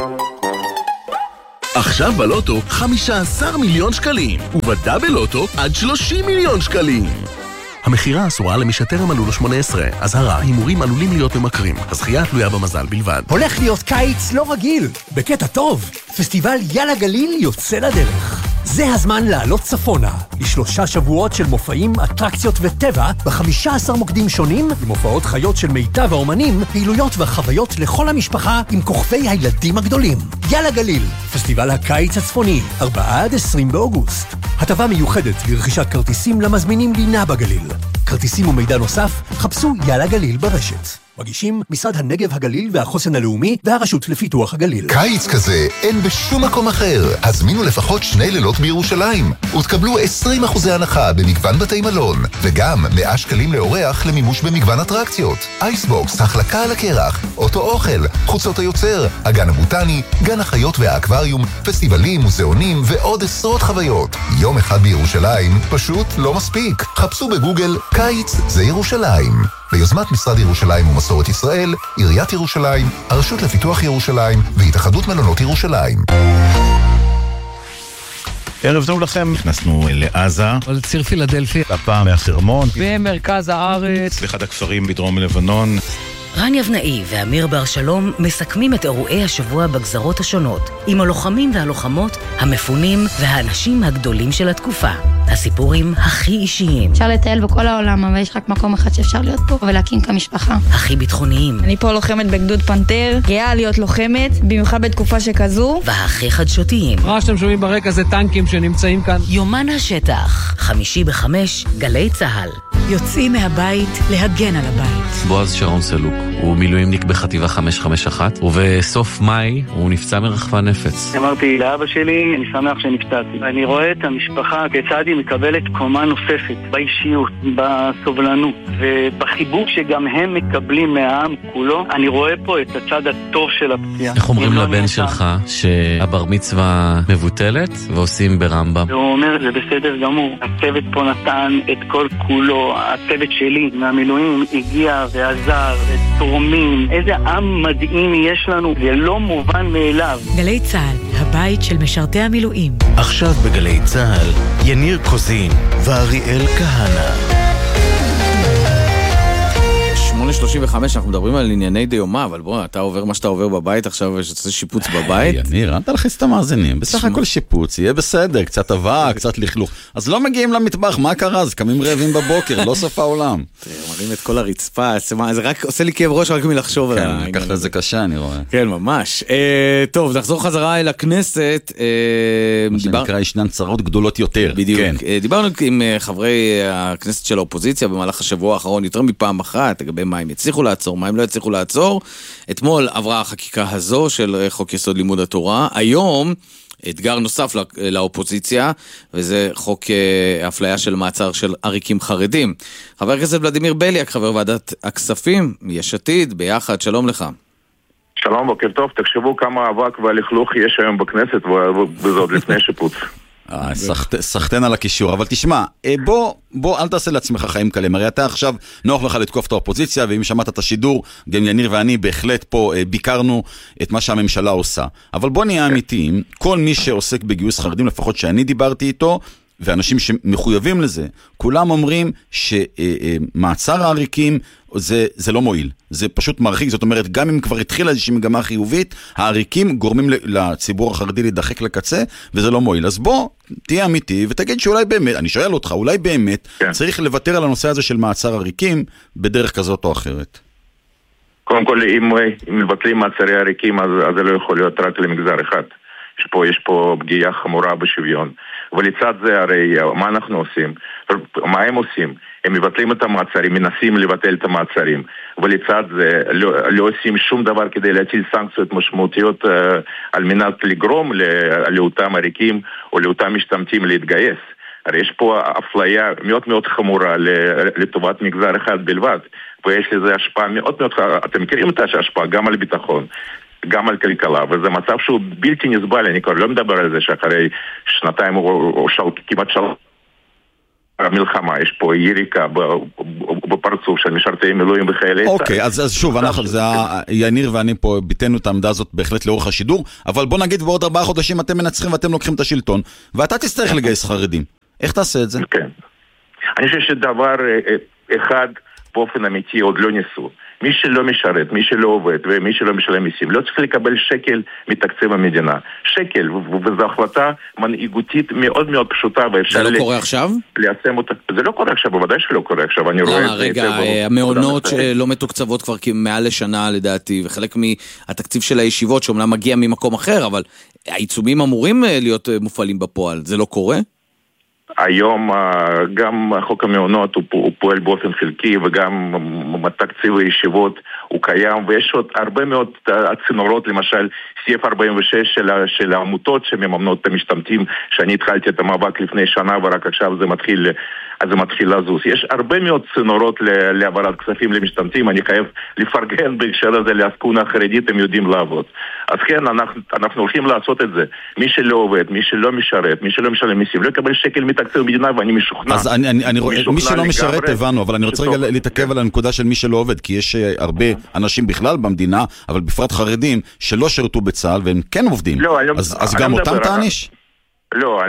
Speaker 6: עכשיו בלוטו 15 מיליון שקלים, ובדאבל לוטו עד 30 מיליון שקלים. המחירה אסורה למי שטרם מלאו לו 18. אזהרה, הימורים עלולים להיות ממכרים. הזכייה תלויה במזל בלבד.
Speaker 7: הולך להיות קיץ לא רגיל, בקטע טוב. פסטיבל יאללה גליל יוצא לדרך. זה הזמן לעלות צפונה, ל3 שבועות של מופעים, אטרקציות וטבע, ב15 מוקדים שונים, עם הופעות חיות של מיטב האומנים, פעילויות וחוויות לכל המשפחה עם כוכבי הילדים הגדולים. יאללה גליל, פסטיבל הקיץ הצפוני, 4 עד 20 באוגוסט. הטבה מיוחדת לרכישת כרטיסים למזמינים לינה בגליל. כרטיסים ומידע נוסף, חפשו יאללה גליל ברשת. מגישים משרד הנגב הגליל והחוסן הלאומי והרשות לפיתוח הגליל.
Speaker 8: קיץ כזה אין בשום מקום אחר. הזמינו לפחות 2 לילות בירושלים ותקבלו 20% הנחה במגוון בתי מלון וגם 100 שקלים לאורח למימוש במגוון אטרקציות. אייסבוקס, החלקה על הקרח, אוטו אוכל, חוצות היוצר, הגן הבוטני, גן החיות והאקווריום, פסטיבלים, מוזיאונים ועוד עשרות חוויות. יום אחד בירושלים פשוט לא מספיק. חפשו בגוגל קיץ זה ירושלים. ביוזמת משרד ירושלים ומסורת ישראל, עיריית ירושלים, הרשות לפיתוח ירושלים והתאחדות מלונות ירושלים.
Speaker 9: ערב טוב לכם, נכנסנו לעזה,
Speaker 10: לציר פילדלפי,
Speaker 9: הפעם מהחרמון,
Speaker 10: במרכז הארץ,
Speaker 9: באחד הכפרים בדרום לבנון.
Speaker 4: רן יבנאי ואמיר בר שלום מסכמים את אירועי השבוע בגזרות השונות, עם הלוחמים והלוחמות, המפונים והאנשים הגדולים של התקופה. הסיפורים הכי אישיים.
Speaker 11: אפשר לטייל בכל העולם, אבל יש רק מקום אחד שאפשר להיות פה ולהקים כמשפחה.
Speaker 4: הכי ביטחוניים.
Speaker 12: אני פה לוחמת בגדוד פנתר, גאה להיות לוחמת, במיוחד בתקופה שכזו.
Speaker 4: והכי חדשותיים.
Speaker 10: מה שאתם שומעים ברקע זה טנקים שנמצאים כאן.
Speaker 4: יומן השטח, 5:05, גלי צהל.
Speaker 13: יוצאים מהבית להגן על הבית.
Speaker 14: בועז שרון סלוק, הוא מילואימניק בחטיבה 551, ובסוף מאי הוא נפצע מרחפן נפץ.
Speaker 15: אמרתי לאבא שלי, אני שמח שנפצעתי. אני רואה את המשפחה כיצד היא מקבלת קומה נוספת, באישיות, בסובלנות, ובחיבוק שגם הם מקבלים מהעם כולו. אני רואה פה את הצד הטוב של הפציעה.
Speaker 14: איך אומרים לבן שלך שהבר מצווה מבוטלת ועושים ברמב"ם?
Speaker 15: הוא אומר, זה בסדר גמור. הצוות פה נתן את כל כולו. הצוות שלי מהמילואים הגיע ועזר ותורמים. איזה עם מדהים יש לנו, זה לא מובן מאליו.
Speaker 13: גלי צהל, הבית של משרתי המילואים.
Speaker 6: עכשיו בגלי צהל, יניר קוזין ואריאל כהנה.
Speaker 1: 8:35, אנחנו מדברים על ענייני דיומה, אבל בוא, אתה עובר מה שאתה עובר בבית, עכשיו יש לזה שיפוץ בבית.
Speaker 2: יניר, אל תלחיץ את המאזינים, בסך הכל שיפוץ, יהיה בסדר, קצת אבק, קצת לכלוך. אז לא מגיעים למטבח, מה קרה? אז קמים רעבים בבוקר, לא סוף העולם.
Speaker 1: מראים את כל הרצפה, זה רק עושה לי כאב ראש רק מלחשוב.
Speaker 2: כן, ככה זה קשה, אני רואה.
Speaker 1: כן, ממש. טוב, נחזור חזרה אל הכנסת.
Speaker 2: מה שנקרא, ישנן צרות גדולות יותר.
Speaker 1: בדיוק. דיברנו עם חברי הכנסת של האופוזיציה במהלך השבוע האחרון, יותר מפעם אחת, לגבי מה הם יצליחו לעצור, מה הם לא יצליחו לעצור. אתמול עברה החקיקה הזו של חוק יסוד לימוד התורה. היום אתגר נוסף לאופוזיציה, וזה חוק אפליה של מעצר של עריקים חרדים. חבר הכנסת ולדימיר בליאק, חבר ועדת הכספים, יש עתיד, ביחד, שלום לך.
Speaker 3: שלום, בוקר טוב, תחשבו כמה אבק והלכלוך יש היום בכנסת, וזאת לפני שיפוץ.
Speaker 2: סחטן על הקישור, אבל תשמע, בוא אל תעשה לעצמך חיים קלים, הרי אתה עכשיו נוח לך לתקוף את האופוזיציה, ואם שמעת את השידור, גם יניר ואני בהחלט פה ביקרנו את מה שהממשלה עושה, אבל בוא נהיה אמיתיים, כל מי שעוסק בגיוס חרדים, לפחות שאני דיברתי איתו, ואנשים שמחויבים לזה, כולם אומרים שמעצר העריקים זה לא מועיל, זה פשוט מרחיק, זאת אומרת, גם אם כבר התחילה איזושהי מגמה חיובית, העריקים גורמים לציבור החרדי להידחק לקצה, וזה לא מועיל. אז בוא, תהיה אמיתי, ותגיד שאולי באמת, אני שואל אותך, אולי באמת צריך לוותר על הנושא הזה של מעצר עריקים, בדרך כזאת או אחרת.
Speaker 3: קודם כל, אם מבטלים מעצרי עריקים, אז זה לא יכול להיות רק למגזר אחד. יש פה פגיעה חמורה בשוויון. ולצד זה הרי מה אנחנו עושים? מה הם עושים? הם מבטלים את המעצרים, מנסים לבטל את המעצרים, ולצד זה לא עושים שום דבר כדי להטיל סנקציות משמעותיות על מנת לגרום לאותם עריקים או לאותם משתמטים להתגייס.
Speaker 16: הרי יש פה אפליה מאוד מאוד חמורה לטובת מגזר אחד בלבד, ויש לזה השפעה מאוד מאוד, אתם מכירים את ההשפעה גם על ביטחון, גם על כלכלה, וזה מצב שהוא בלתי נסבל. אני כבר לא מדבר על זה שאחרי שנתיים או כמעט שלוש המלחמה, יש פה יריקה בפרצוף של משרתי מילואים וחיילי צה"ל.
Speaker 2: אוקיי, אז שוב, יניר ואני פה ביטאנו את העמדה הזאת בהחלט לאורך השידור, אבל בוא נגיד בעוד 4 חודשים אתם מנצחים ואתם לוקחים את השלטון, ואתה תצטרך לגייס חרדים. איך תעשה את זה?
Speaker 16: כן. אני חושב שדבר אחד באופן אמיתי עוד לא ניסו. מי שלא משרת, מי שלא עובד ומי שלא משלם מיסים, לא צריך לקבל שקל מתקציב המדינה. שקל, וזו החלטה מנהיגותית מאוד מאוד פשוטה,
Speaker 1: זה לא קורה עכשיו?
Speaker 16: ליישם אותה. זה לא קורה עכשיו, בוודאי שלא קורה עכשיו. אני רואה
Speaker 1: רגע, המעונות שלא מתוקצבות כבר מעל לשנה לדעתי, וחלק מהתקציב של הישיבות שאומנם מגיע ממקום אחר, אבל העיצומים אמורים להיות מופעלים בפועל. זה לא קורה?
Speaker 16: היום גם חוק המעונות הוא פועל באופן חלקי, וגם תקציב הישיבות הוא קיים, ויש עוד הרבה מאוד צינורות, למשל סעיף 46 של העמותות שמממנות את המשתמטים, שאני התחלתי את המאבק לפני שנה ורק עכשיו זה מתחיל לזוז. יש הרבה מאוד צינורות להעברת כספים למשתמטים. אני חייב לפרגן בהקשר הזה לעסקונה החרדית, הם יודעים לעבוד. אז כן, אנחנו הולכים לעשות את זה. מי שלא עובד, מי שלא משרת, מי שלא משלם מיסים, לא יקבל שקל מתקציב המדינה, ואני משוכנע.
Speaker 2: אז אני רואה, מי שלא משרת הבנו, אבל אני רוצה רגע להתעכב על הנקודה של מי שלא עובד, כי יש הרבה אנשים בכלל במדינה, אבל בפרט חרדים, שלא שרתו בצה"ל והם כן עובדים. אז גם אותם תעניש?
Speaker 16: לא,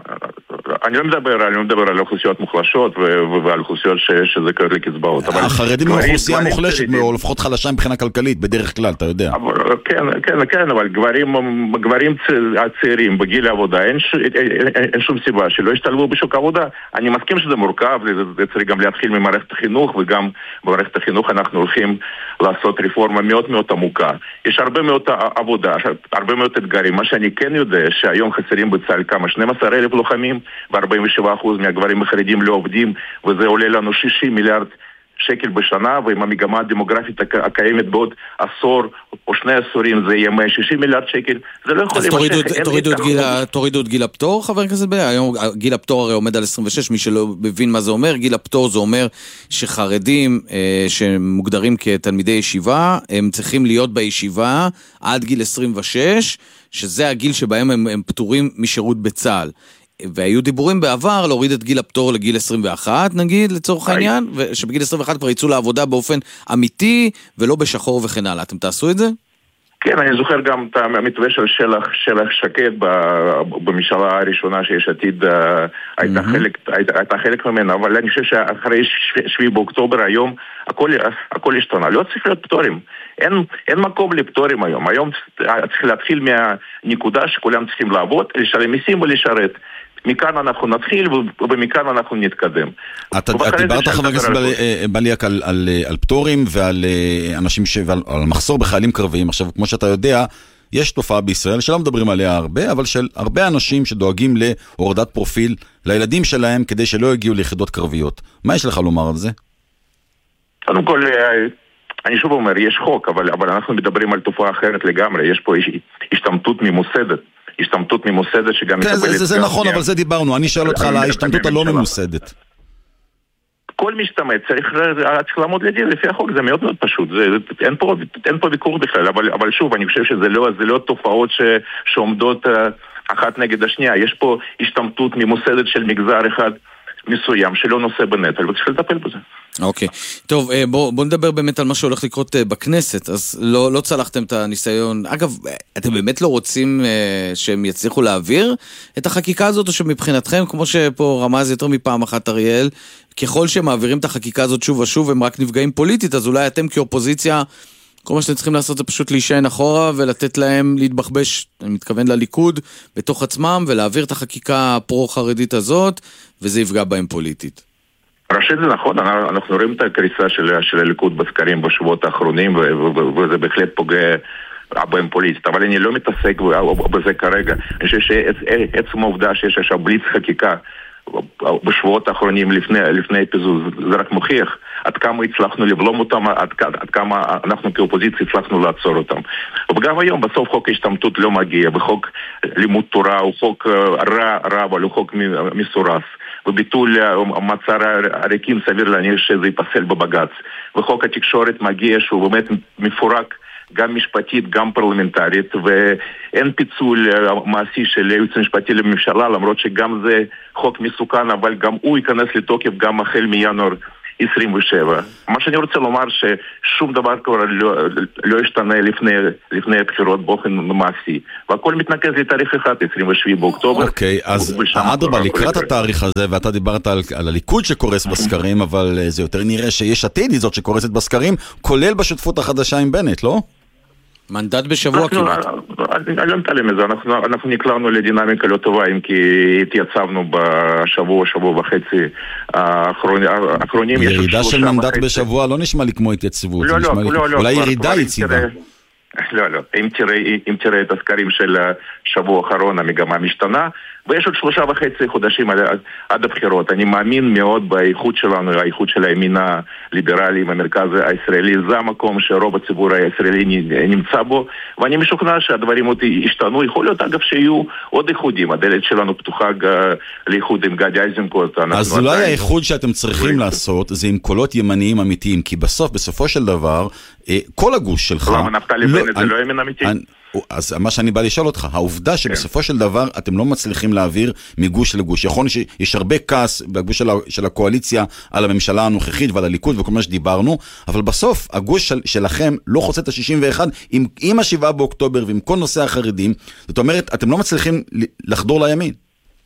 Speaker 16: אני לא מדבר על אוכלוסיות מוחלשות ועל אוכלוסיות שזכאיות לקצבאות.
Speaker 2: החרדים הם אוכלוסייה מוחלשת, או לפחות חלשה מבחינה כלכלית, בדרך כלל, אתה יודע.
Speaker 16: כן, אבל גברים הצעירים בגיל העבודה, אין שום סיבה שלא ישתלבו בשוק העבודה. אני מסכים שזה מורכב, זה צריך גם להתחיל ממערכת החינוך, וגם במערכת החינוך אנחנו הולכים לעשות רפורמה מאוד מאוד עמוקה. יש הרבה מאוד עבודה, הרבה מאוד אתגרים. מה שאני כן יודע, שהיום חסרים בצה"ל כמה 12,000 לוחמים, ו47% מהגברים החרדים לא עובדים, וזה עולה לנו 60 מיליארד שקל בשנה, ועם המגמה הדמוגרפית הקיימת בעוד עשור או 2 עשורים זה יהיה 160 מיליארד שקל. זה לא יכול
Speaker 1: אז תורידו את גיל הפטור, חבר הכנסת ביה. היום גיל הפטור הרי עומד על 26, מי שלא מבין מה זה אומר. גיל הפטור זה אומר שחרדים שמוגדרים כתלמידי ישיבה, הם צריכים להיות בישיבה עד גיל 26, שזה הגיל שבהם הם פטורים משירות בצה"ל. והיו דיבורים בעבר להוריד את גיל הפטור לגיל 21 נגיד לצורך העניין, ושבגיל 21 כבר יצאו לעבודה באופן אמיתי ולא בשחור וכן הלאה. אתם תעשו את זה?
Speaker 16: כן, אני זוכר גם את המתווה של שלח שקד בממשלה הראשונה שיש עתיד הייתה חלק ממנה, אבל אני חושב שאחרי 7 באוקטובר היום הכל השתנה. לא צריך להיות פטורים. אין מקום לפטורים היום. היום צריך להתחיל מהנקודה שכולם צריכים לעבוד, לשלם מיסים ולשרת. מכאן אנחנו נתחיל ומכאן אנחנו נתקדם.
Speaker 2: אתה דיברת חבר הכנסת בליאק על פטורים ועל אנשים ועל מחסור בחיילים קרביים. עכשיו, כמו שאתה יודע, יש תופעה בישראל שלא מדברים עליה הרבה, אבל של הרבה אנשים שדואגים להורדת פרופיל לילדים שלהם כדי שלא יגיעו ליחידות קרביות. מה יש לך לומר על זה?
Speaker 16: קודם כל, אני שוב אומר, יש חוק, אבל אנחנו מדברים על תופעה אחרת לגמרי. יש פה השתמטות ממוסדת. השתמטות ממוסדת שגם
Speaker 2: מקבלת... זה נכון, אבל זה דיברנו. אני שואל אותך על ההשתמטות הלא ממוסדת.
Speaker 16: כל משתמט צריך לעמוד לדין לפי החוק, זה מאוד מאוד פשוט. אין פה ויכוח בכלל, אבל שוב, אני חושב שזה לא תופעות שעומדות אחת נגד השנייה. יש פה השתמטות ממוסדת של מגזר אחד מסוים שלא נושא בנטל, וצריך לטפל בזה.
Speaker 1: אוקיי. טוב, בוא נדבר באמת על מה שהולך לקרות בכנסת. אז לא צלחתם את הניסיון. אגב, אתם באמת לא רוצים שהם יצליחו להעביר את החקיקה הזאת, או שמבחינתכם, כמו שפה רמז יותר מפעם אחת אריאל, ככל שהם מעבירים את החקיקה הזאת שוב ושוב, הם רק נפגעים פוליטית, אז אולי אתם כאופוזיציה, כל מה שאתם צריכים לעשות זה פשוט להישען אחורה ולתת להם להתבחבש, אני מתכוון לליכוד, בתוך עצמם, ולהעביר את החקיקה הפרו-חרדית הזאת, וזה יפגע בהם פוליטית.
Speaker 16: ראשית זה נכון, אנחנו רואים את הקריסה של הליכוד בסקרים בשבועות האחרונים, וזה בהחלט פוגע בהם פוליטית, אבל אני לא מתעסק בזה כרגע. אני חושב שעצם העובדה שיש עכשיו בליץ חקיקה בשבועות האחרונים לפני פיזור, זה רק מוכיח עד כמה הצלחנו לבלום אותם, עד כמה אנחנו כאופוזיציה הצלחנו לעצור אותם. וגם היום בסוף חוק ההשתמטות לא מגיע, וחוק לימוד תורה הוא חוק רע, אבל הוא חוק מסורס. וביטול מעצר עריקים סביר להניח שזה ייפסל בבג"ץ. וחוק התקשורת מגיע שהוא באמת מפורק גם משפטית, גם פרלמנטרית, ואין פיצול מעשי של הייעוץ המשפטי לממשלה, למרות שגם זה חוק מסוכן, אבל גם הוא ייכנס לתוקף גם החל מינואר 27. מה שאני רוצה לומר ששום דבר כבר לא ישתנה לפני הבחירות באופן מעשי, והכל מתנקז לתאריך אחד, 27 באוקטובר.
Speaker 2: אוקיי, אז אדרבה, לקראת התאריך הזה, ואתה דיברת על הליכוד שקורס בסקרים, אבל זה יותר נראה שיש עתיד היא זאת שקורסת בסקרים, כולל בשותפות החדשה עם בנט, לא?
Speaker 1: מנדט בשבוע כמעט.
Speaker 16: אני לא מתעלם מזה, אנחנו נקלענו לדינמיקה לא טובה, אם כי התייצבנו שבוע וחצי האחרונים.
Speaker 2: ירידה של מנדט בשבוע לא נשמע לי כמו התייצבות, אולי ירידה יציבה.
Speaker 16: לא, אם תראה את הסקרים של השבוע האחרון, המגמה משתנה, ויש עוד 3.5 חודשים עד הבחירות. אני מאמין מאוד באיכות שלנו, האיכות של הימין הליברלי עם המרכז הישראלי. זה המקום שרוב הציבור הישראלי נמצא בו, ואני משוכנע שהדברים עוד ישתנו. יכול להיות אגב שיהיו עוד איחודים. הדלת שלנו פתוחה לאיחוד עם גדי איזנקוט.
Speaker 2: אז אולי האיחוד שאתם צריכים לעשות זה עם קולות ימניים אמיתיים, כי בסופו של דבר כל הגוש שלך...
Speaker 16: למה נפתלי בנט זה לא ימין אמיתי?
Speaker 2: אז מה שאני בא לשאול אותך, העובדה שבסופו של דבר אתם לא מצליחים להעביר מגוש לגוש, יכול שיש הרבה כעס בגוש של הקואליציה על הממשלה הנוכחית ועל הליכוד וכל מה שדיברנו, אבל בסוף הגוש שלכם לא חוצה את ה-61 עם ה-7 באוקטובר ועם כל נושא החרדים, זאת אומרת, אתם לא מצליחים לחדור לימין.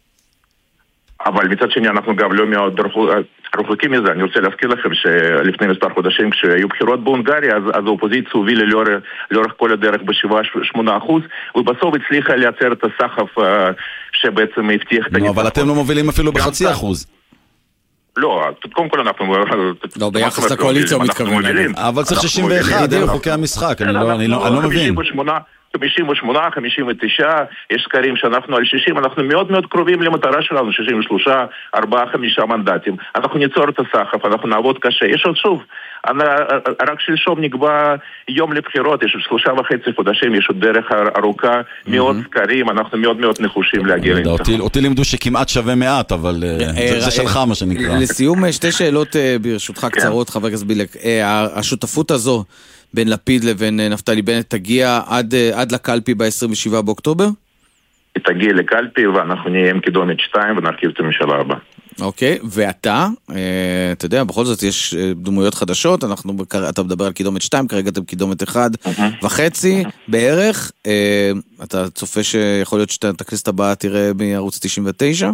Speaker 16: אבל מצד שני אנחנו גם לא מאוד רחוקים מזה. אני רוצה להזכיר לכם שלפני מספר חודשים כשהיו בחירות בהונגריה, אז האופוזיציה הובילה לאורך כל הדרך ב7-8%, ובסוף הצליחה לייצר את הסחף שבעצם הבטיח את הניצחון.
Speaker 2: אבל אתם לא מובילים אפילו ב0.5%.
Speaker 16: לא, קודם כל אנחנו...
Speaker 1: לא, ביחס לקואליציה הוא מתכוון.
Speaker 2: אבל צריך 61, אלה חוקי המשחק, אני לא מבין.
Speaker 16: 58, 59, יש סקרים שאנחנו על 60, אנחנו מאוד מאוד קרובים למטרה שלנו, 63, 4, 5 מנדטים. אנחנו ניצור את הסחף, אנחנו נעבוד קשה. יש עוד שוב, רק שלשום נקבע יום לבחירות, יש 3.5 חודשים, יש עוד דרך ארוכה, מאוד סקרים, אנחנו מאוד מאוד נחושים להגיע לניצחון.
Speaker 2: אותי לימדו שכמעט שווה מעט, אבל זה שלך מה שנקרא.
Speaker 1: לסיום, שתי שאלות ברשותך קצרות, חבר הכנסת בילק. השותפות הזו בין לפיד לבין נפתלי בנט תגיע עד לקלפי ב-27 באוקטובר?
Speaker 16: היא תגיע לקלפי ואנחנו נהיה עם קידומת 2 ונרכיב את הממשלה הבאה.
Speaker 1: אוקיי, ואתה, אתה יודע, בכל זאת יש דמויות חדשות, אתה מדבר על קידומת 2, כרגע אתם קידומת 1.5 בערך, אתה צופה שיכול להיות שאתה תכנסת הבאה תראה מערוץ 99?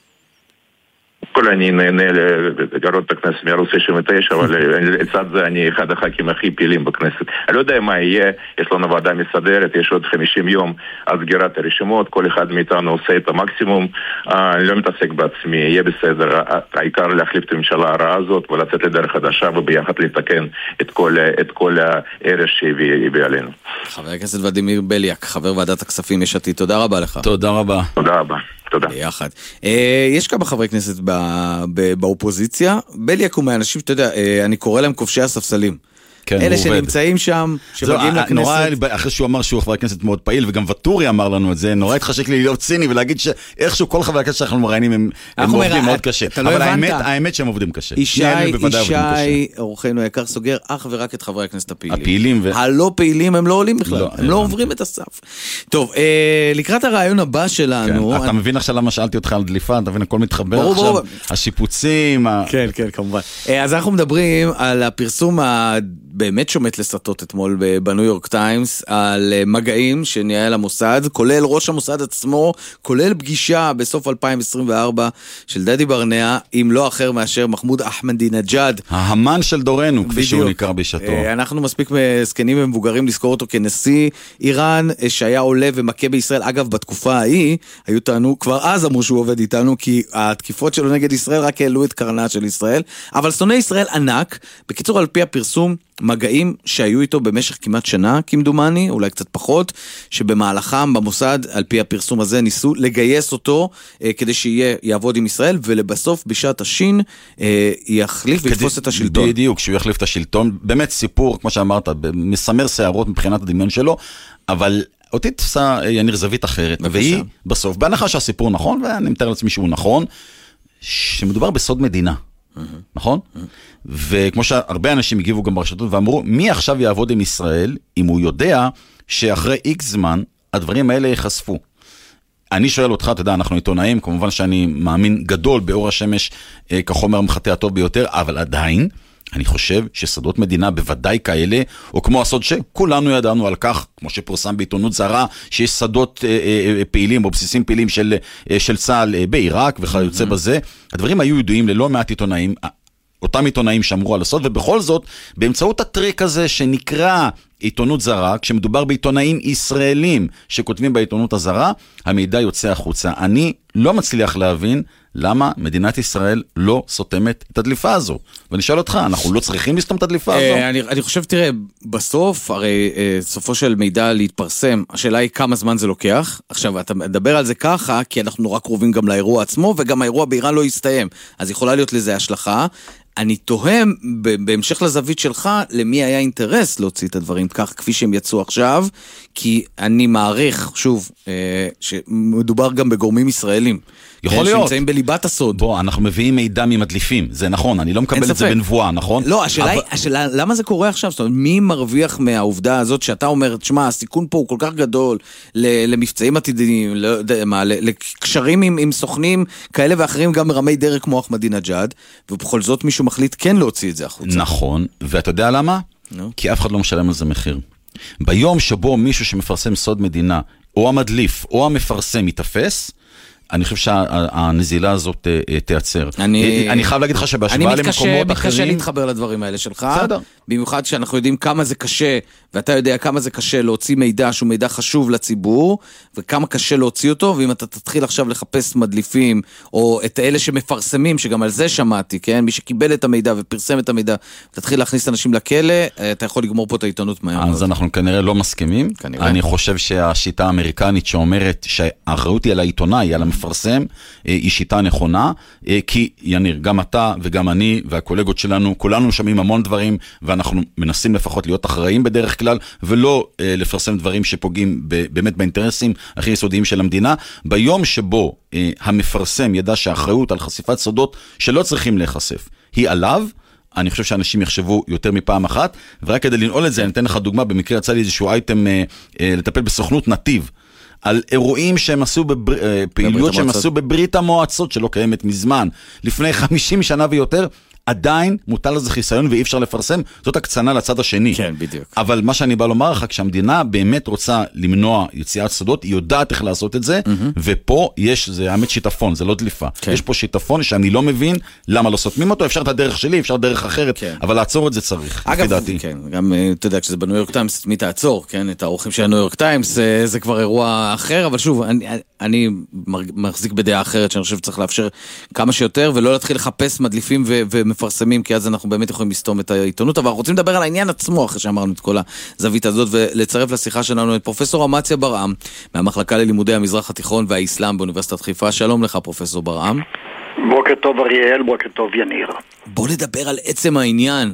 Speaker 16: כל אני נהנה לראות את הכנסת מערוץ 99, אבל לצד זה אני אחד הח"כים הכי פעילים בכנסת. אני לא יודע מה יהיה, יש לנו ועדה מסדרת, יש עוד 50 יום על סגירת הרשימות, כל אחד מאיתנו עושה את המקסימום, אני לא מתעסק בעצמי, יהיה בסדר, העיקר להחליף את הממשלה הרעה הזאת ולצאת לדרך חדשה וביחד לתקן את כל הערש שהביא עלינו.
Speaker 1: חבר הכנסת ולדימיר בליאק, חבר ועדת הכספים יש עתיד, תודה רבה לך.
Speaker 2: תודה רבה.
Speaker 16: תודה רבה. תודה.
Speaker 1: ביחד. יש כמה חברי כנסת באופוזיציה, בליאק הוא מהאנשים, אתה יודע, אני קורא להם כובשי הספסלים. אלה שנמצאים שם, שמגיעים לכנסת.
Speaker 2: נורא, אחרי שהוא אמר שהוא חבר הכנסת מאוד פעיל, וגם וטורי אמר לנו את זה, נורא התחשק לי להיות ציני ולהגיד שאיכשהו כל חברי הכנסת שאנחנו מראיינים הם עובדים מאוד קשה. אבל האמת שהם עובדים קשה.
Speaker 1: ישי, אורחנו היקר, סוגר אך ורק את חברי הכנסת הפעילים. הלא פעילים הם לא עולים בכלל, הם לא עוברים את הסף. טוב, לקראת הרעיון הבא שלנו...
Speaker 2: אתה מבין עכשיו למה שאלתי אותך על דליפה, אתה מבין, הכל מתחבר עכשיו, השיפוצים...
Speaker 1: כן, כמובן. אז אנחנו מדברים על הפרסום באמת שומט לסטות אתמול בניו יורק טיימס על מגעים שניהל המוסד, כולל ראש המוסד עצמו, כולל פגישה בסוף 2024 של דדי ברנע, עם לא אחר מאשר מחמוד אחמדינג'אד.
Speaker 2: ההמן של דורנו, כפי שהוא נקרא בשעתו.
Speaker 1: אנחנו מספיק זקנים ומבוגרים לזכור אותו כנשיא איראן, שהיה עולה ומכה בישראל. אגב, בתקופה ההיא, היו טענו, כבר אז אמרו שהוא עובד איתנו, כי התקיפות שלו נגד ישראל רק העלו את קרנה של ישראל, אבל שונא ישראל ענק. בקיצור, על פי הפרסום, מגעים שהיו איתו במשך כמעט שנה, כמדומני, אולי קצת פחות, שבמהלכם במוסד, על פי הפרסום הזה, ניסו לגייס אותו כדי שיעבוד עם ישראל, ולבסוף בשעת השין יחליף ויתפוס את השלטון.
Speaker 2: בדיוק, שהוא יחליף את השלטון. באמת סיפור, כמו שאמרת, מסמר שערות מבחינת הדמיון שלו, אבל אותי תפסה יניר זווית אחרת, והיא בסוף, בהנחה שהסיפור נכון, ואני מתאר לעצמי שהוא נכון, שמדובר בסוד מדינה. נכון? וכמו שהרבה אנשים הגיבו גם ברשתות ואמרו, מי עכשיו יעבוד עם ישראל אם הוא יודע שאחרי איקס זמן הדברים האלה ייחשפו? אני שואל אותך, אתה יודע, אנחנו עיתונאים, כמובן שאני מאמין גדול באור השמש כחומר המחטא הטוב ביותר, אבל עדיין אני חושב שסודות מדינה בוודאי כאלה, או כמו הסוד שכולנו ידענו על כך, כמו שפורסם בעיתונות זרה, שיש סודות פעילים או בסיסים פעילים של צה"ל בעיראק וכיוצא בזה. הדברים היו ידועים ללא מעט עיתונאים, אותם עיתונאים שאמרו על הסוד, ובכל זאת, באמצעות הטריק הזה שנקרא עיתונות זרה, כשמדובר בעיתונאים ישראלים שכותבים בעיתונות הזרה, המידע יוצא החוצה. אני לא מצליח להבין למה מדינת ישראל לא סותמת את הדליפה הזו. ואני שואל אותך, אנחנו לא צריכים לסתום את הדליפה הזו?
Speaker 1: אני חושב, תראה, בסוף, הרי סופו של מידע להתפרסם, השאלה היא כמה זמן זה לוקח. עכשיו, אתה מדבר על זה ככה, כי אנחנו נורא קרובים גם לאירוע עצמו, וגם האירוע באיראן לא יסתיים. אז יכולה להיות לזה השלכה. אני תוהם, בהמשך לזווית שלך, למי היה אינטרס להוציא את הדברים כך, כפי שהם יצאו עכשיו, כי אני מעריך, שוב, שמדובר גם בגורמים ישראלים.
Speaker 2: יכול להיות.
Speaker 1: שנמצאים בליבת הסוד.
Speaker 2: בוא, אנחנו מביאים מידע ממדליפים, זה נכון, אני לא מקבל את זה בנבואה, נכון?
Speaker 1: לא, השאלה, למה זה קורה עכשיו? זאת אומרת, מי מרוויח מהעובדה הזאת שאתה אומר, תשמע, הסיכון פה הוא כל כך גדול למבצעים עתידיים, לקשרים עם סוכנים כאלה ואחרים, גם מרמי דרך כמו אחמדינג'אד, ובכל זאת מישהו מחליט כן להוציא את זה החוצה.
Speaker 2: נכון, ואתה יודע למה? כי אף אחד לא משלם על זה מחיר. ביום שבו מישהו שמפרסם סוד מדינה, או המדליף, או המפרסם מתאפס, אני חושב שהנזילה הזאת תיעצר. אני חייב להגיד לך שבהשוואה למקומות אחרים...
Speaker 1: אני מתקשה להתחבר לדברים האלה שלך. בסדר. במיוחד שאנחנו יודעים כמה זה קשה, ואתה יודע כמה זה קשה להוציא מידע שהוא מידע חשוב לציבור, וכמה קשה להוציא אותו, ואם אתה תתחיל עכשיו לחפש מדליפים, או את אלה שמפרסמים, שגם על זה שמעתי, כן? מי שקיבל את המידע ופרסם את המידע, תתחיל להכניס אנשים לכלא, אתה יכול לגמור פה את העיתונות מהר.
Speaker 2: אז אנחנו כנראה לא מסכימים. אני חושב שהשיטה האמריקנית שאומרת שהאחריות היא על העיתונאי, על המפרסם, היא שיטה נכונה, כי יניר, גם אתה וגם אני והקולגות שלנו, כולנו שומעים המון דברים, ואנחנו מנסים לפחות להיות אחראים בדרך כלל, ולא לפרסם דברים שפוגעים באמת באינטרסים הכי יסודיים של המדינה. ביום שבו המפרסם ידע שהאחריות על חשיפת סודות שלא צריכים להיחשף, היא עליו, אני חושב שאנשים יחשבו יותר מפעם אחת, ורק כדי לנעול את זה, אני אתן לך דוגמה, במקרה יצא לי איזשהו אייטם לטפל בסוכנות נתיב, על אירועים שהם עשו, פעילויות שהם עשו בברית המועצות, שלא קיימת מזמן, לפני 50 שנה ויותר, עדיין מוטל לזה חיסיון ואי אפשר לפרסם, זאת הקצנה לצד השני.
Speaker 1: כן, בדיוק.
Speaker 2: אבל מה שאני בא לומר לך, כשהמדינה באמת רוצה למנוע יציאת סודות, היא יודעת איך לעשות את זה, ופה יש, זה האמת שיטפון, זה לא דליפה. יש פה שיטפון שאני לא מבין למה לא סותמים אותו, אפשר את הדרך שלי, אפשר דרך אחרת, אבל לעצור את זה צריך, לפי דעתי.
Speaker 1: כן, גם, אתה יודע, כשזה בניו יורק טיימס, מי תעצור, כן, את האורחים של הניו יורק טיימס, זה כבר אירוע אחר, אבל שוב, אני מחזיק בדעה אחרת, שאני חושב שצריך לאפשר כמה שיותר, ולא להתחיל לחפש מדליפים ומפרסמים, כי אז אנחנו באמת יכולים לסתום את העיתונות, אבל אנחנו רוצים לדבר על העניין עצמו, אחרי שאמרנו את כל הזווית הזאת, ולצרף לשיחה שלנו את פרופסור אמציה ברעם, מהמחלקה ללימודי המזרח התיכון והאסלאם באוניברסיטת חיפה. שלום לך, פרופסור ברעם.
Speaker 17: בוקר טוב אריאל, בוקר טוב יניר.
Speaker 1: בוא נדבר על עצם העניין,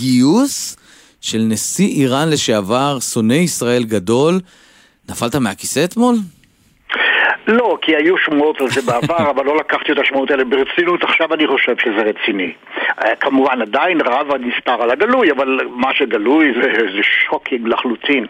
Speaker 1: גיוס של נשיא איראן לשעבר, שונא ישראל גדול. נפלת מהכיסא אתמול?
Speaker 17: לא, כי היו שמועות על זה בעבר, אבל לא לקחתי את השמועות האלה ברצינות. עכשיו אני חושב שזה רציני. כמובן עדיין רב הנסתר על הגלוי, אבל מה שגלוי זה שוקינג לחלוטין.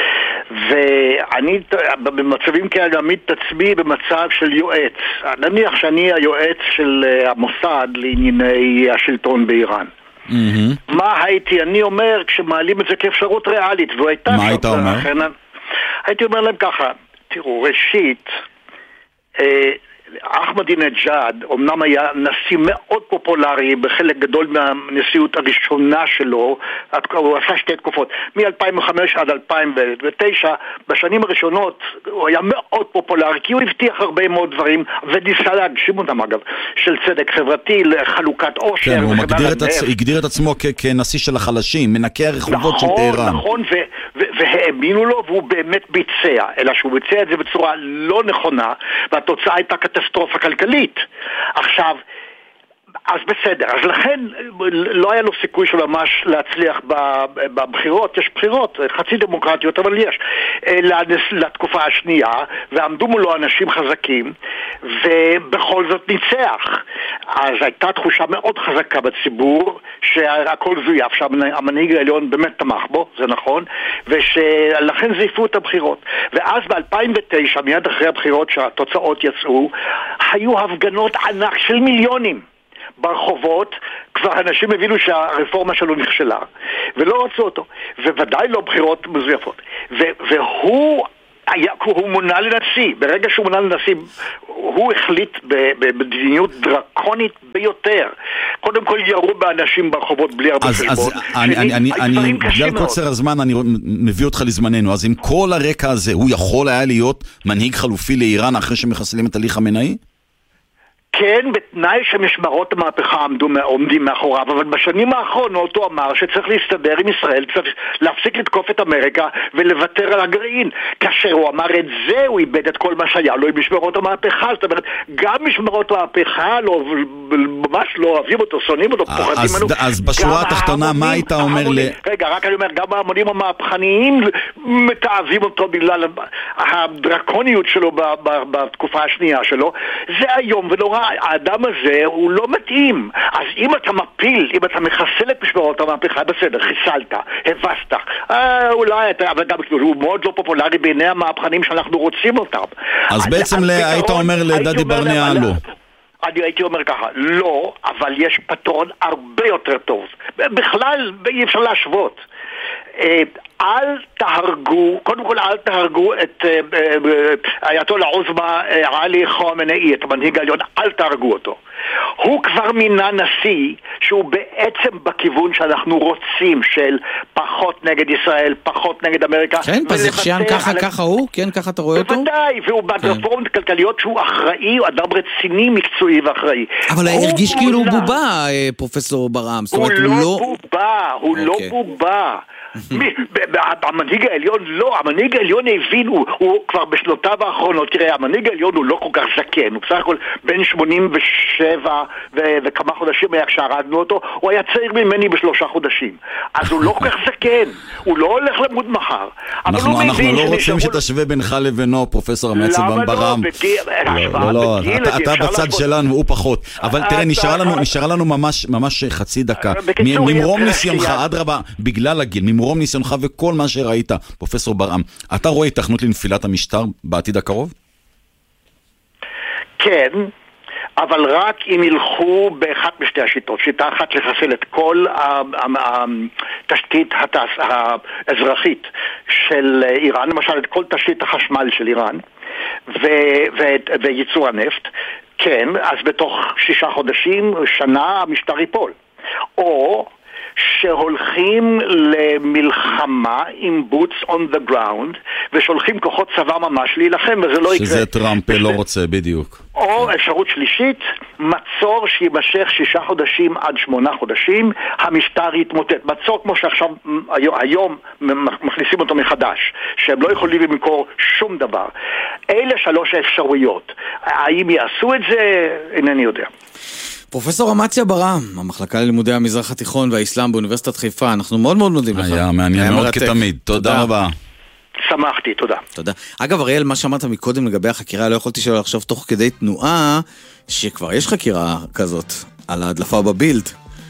Speaker 17: ואני במצבים כאלה עמיד את עצמי במצב של יועץ. נניח שאני היועץ של המוסד לענייני השלטון באיראן. מה הייתי, אני אומר, כשמעלים את זה כאפשרות ריאלית,
Speaker 2: מה היית אומר?
Speaker 17: הייתי אומר להם ככה, תראו, ראשית, אחמדינג'אד אומנם היה נשיא מאוד פופולרי בחלק גדול מהנשיאות הראשונה שלו, הוא עשה שתי תקופות, מ-2005 עד 2009, בשנים הראשונות הוא היה מאוד פופולרי, כי הוא הבטיח הרבה מאוד דברים, וניסה להגשים אותם אגב, של צדק חברתי, לחלוקת עושר.
Speaker 2: כן, הוא הגדיר את עצמו כנשיא של החלשים, מנקה הרחובות של טהרן. נכון,
Speaker 17: והאמינו לו, והוא באמת ביצע, אלא שהוא ביצע את זה בצורה לא נכונה, והתוצאה הייתה קטסטרופה כלכלית. עכשיו, אז בסדר, אז לכן לא היה לו סיכוי של ממש להצליח בבחירות, יש בחירות, חצי דמוקרטיות, אבל יש, לתקופה השנייה, ועמדו מולו אנשים חזקים, ובכל זאת ניצח. אז הייתה תחושה מאוד חזקה בציבור, שהכל זויף, שהמנהיג העליון באמת תמך בו, זה נכון, ולכן זייפו את הבחירות. ואז ב-2009, מיד אחרי הבחירות שהתוצאות יצאו, היו הפגנות ענק של מיליונים. ברחובות, כבר אנשים הבינו שהרפורמה שלו נכשלה, ולא רצו אותו, וודאי לא בחירות מזויפות. והוא מונה לנשיא, ברגע שהוא מונה לנשיא, הוא החליט במדיניות דרקונית ביותר. קודם כל ירו באנשים ברחובות בלי הרבה חשבון.
Speaker 2: בגלל קוצר הזמן אני מביא אותך לזמננו, אז עם כל הרקע הזה, הוא יכול היה להיות מנהיג חלופי לאיראן אחרי שמחסלים את הליך חמינאי?
Speaker 17: כן, בתנאי שמשמרות המהפכה עומדים מאחוריו, אבל בשנים האחרונות הוא אמר שצריך להסתדר עם ישראל, צריך להפסיק לתקוף את אמריקה ולוותר על הגרעין. כאשר הוא אמר את זה, הוא איבד את כל מה שהיה לו עם משמרות המהפכה. זאת אומרת, גם משמרות המהפכה ממש לא אוהבים אותו, שונאים אותו, פוחדים ממנו.
Speaker 2: אז בשורה התחתונה, מה היית אומר
Speaker 17: רגע, רק אני אומר, גם ההמונים המהפכניים מתאהבים אותו בגלל הדרקוניות שלו בתקופה השנייה שלו. זה היום ונורא. האדם הזה הוא לא מתאים. אז אם אתה מפיל, אם אתה מחסל את משמרות המהפכה, בסדר, חיסלת, הבסת, אולי אתה, אבל גם הוא מאוד לא פופולרי בעיני המהפכנים שאנחנו רוצים אותם.
Speaker 2: אז בעצם היית אומר לדדי ברנע לא.
Speaker 17: אני הייתי אומר ככה, לא, אבל יש פתרון הרבה יותר טוב. בכלל אי אפשר להשוות. אל תהרגו, קודם כל אל תהרגו את אייתוללה עוזמה עלי חומנאי, את המנהיג העליון, אל תהרגו אותו. הוא כבר מינה נשיא שהוא בעצם בכיוון שאנחנו רוצים, של פחות נגד ישראל, פחות נגד אמריקה.
Speaker 1: כן, פזיכשיין ככה הוא? כן, ככה אתה רואה אותו?
Speaker 17: בוודאי, והוא ברפורמות כלכליות שהוא אחראי, הוא אדם רציני, מקצועי ואחראי.
Speaker 1: אבל הרגיש כאילו הוא בובה, פרופסור ברעם.
Speaker 17: הוא לא בובה, הוא לא בובה. המנהיג העליון לא, המנהיג העליון הבין, הוא כבר בשנותיו האחרונות, תראה, המנהיג העליון הוא לא כל כך זקן, הוא בסך הכל בין 87 וכמה חודשים היה כשהרגנו אותו, הוא היה צעיר ממני ב3 חודשים, אז הוא לא כל כך זקן, הוא לא הולך למות מחר.
Speaker 2: אנחנו לא רוצים שתשווה בינך לבינו, פרופסור המעצבן ברעם. לא, אתה בצד שלנו והוא פחות, אבל תראה, נשארה לנו ממש חצי דקה. ממרום ניסיונך, אדרבה, בגלל הגיל, ממרום ניסיונך וכל מה שראית, פרופסור ברעם, אתה רואה התכנות לנפילת המשטר בעתיד הקרוב?
Speaker 17: כן, אבל רק אם ילכו באחת משתי השיטות. שיטה אחת לחסל את כל התשתית האזרחית של איראן, למשל את כל תשתית החשמל של איראן וייצור הנפט, כן, אז בתוך 6 חודשים, שנה, המשטר ייפול. או שהולכים למלחמה עם boots on the ground ושולחים כוחות צבא ממש להילחם, וזה לא יקרה.
Speaker 2: שזה טראמפ לא רוצה, בדיוק.
Speaker 17: או אפשרות שלישית, מצור שימשך 6 חודשים עד 8 חודשים, המשטר יתמוטט. מצור כמו שעכשיו, היום מכניסים אותו מחדש, שהם לא יכולים למכור שום דבר. אלה 3 האפשרויות. האם יעשו את זה? אינני יודע.
Speaker 1: פרופסור אמציה ברעם, המחלקה ללימודי המזרח התיכון והאסלאם באוניברסיטת חיפה, אנחנו מאוד מאוד מודים לך.
Speaker 2: היה מעניין מאוד כתמיד, תודה רבה.
Speaker 17: שמחתי, תודה.
Speaker 1: תודה. אגב, אריאל, מה שאמרת מקודם לגבי החקירה, לא יכולתי שלא לחשוב תוך כדי תנועה, שכבר יש חקירה כזאת על ההדלפה בבילד.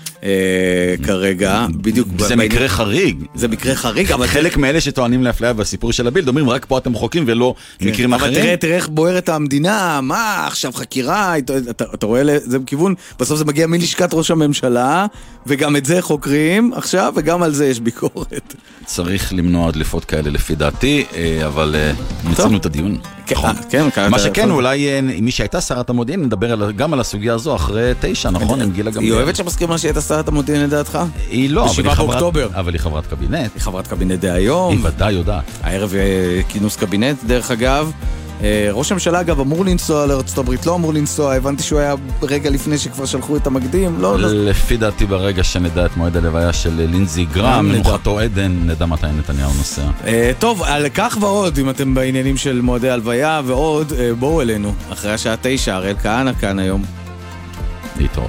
Speaker 1: כרגע, בדיוק.
Speaker 2: זה מקרה חריג.
Speaker 1: זה מקרה חריג, אבל
Speaker 2: חלק מאלה שטוענים לאפליה בסיפור של הבילד, אומרים רק פה אתם חוקים ולא מקרים אחרים.
Speaker 1: אבל תראה איך בוערת המדינה, מה עכשיו חקירה, אתה רואה זה בכיוון, בסוף זה מגיע מלשכת ראש הממשלה, וגם את זה חוקרים עכשיו, וגם על זה יש ביקורת.
Speaker 2: צריך למנוע הדלפות כאלה לפי דעתי, אבל מצאנו את הדיון.
Speaker 1: כן,
Speaker 2: מה שכן, אולי מי שהייתה שרת המודיעין, נדבר גם על הסוגיה הזו אחרי 9, נכון? עם גילה גמליאל.
Speaker 1: היא אוהבת שמסכימה שהיא הייתה שרת המודיעין לדעתך?
Speaker 2: היא לא,
Speaker 1: אבל
Speaker 2: היא חברת קבינט.
Speaker 1: היא חברת קבינט דהיום.
Speaker 2: היא ודאי יודעת.
Speaker 1: הערב כינוס קבינט, דרך אגב. ראש הממשלה אגב אמור לנסוע לארצות הברית, לא אמור לנסוע, הבנתי שהוא היה רגע לפני שכבר שלחו את המקדים, לא.
Speaker 2: לפי דעתי ברגע שנדע את מועד הלוויה של לינזי גרם, למוחתו עדן, נדע מתי נתניהו נוסע.
Speaker 1: טוב, על כך ועוד, אם אתם בעניינים של מועדי הלוויה ועוד, בואו אלינו, אחרי השעה 9, אריאל כהנא כאן היום.
Speaker 2: להתראות.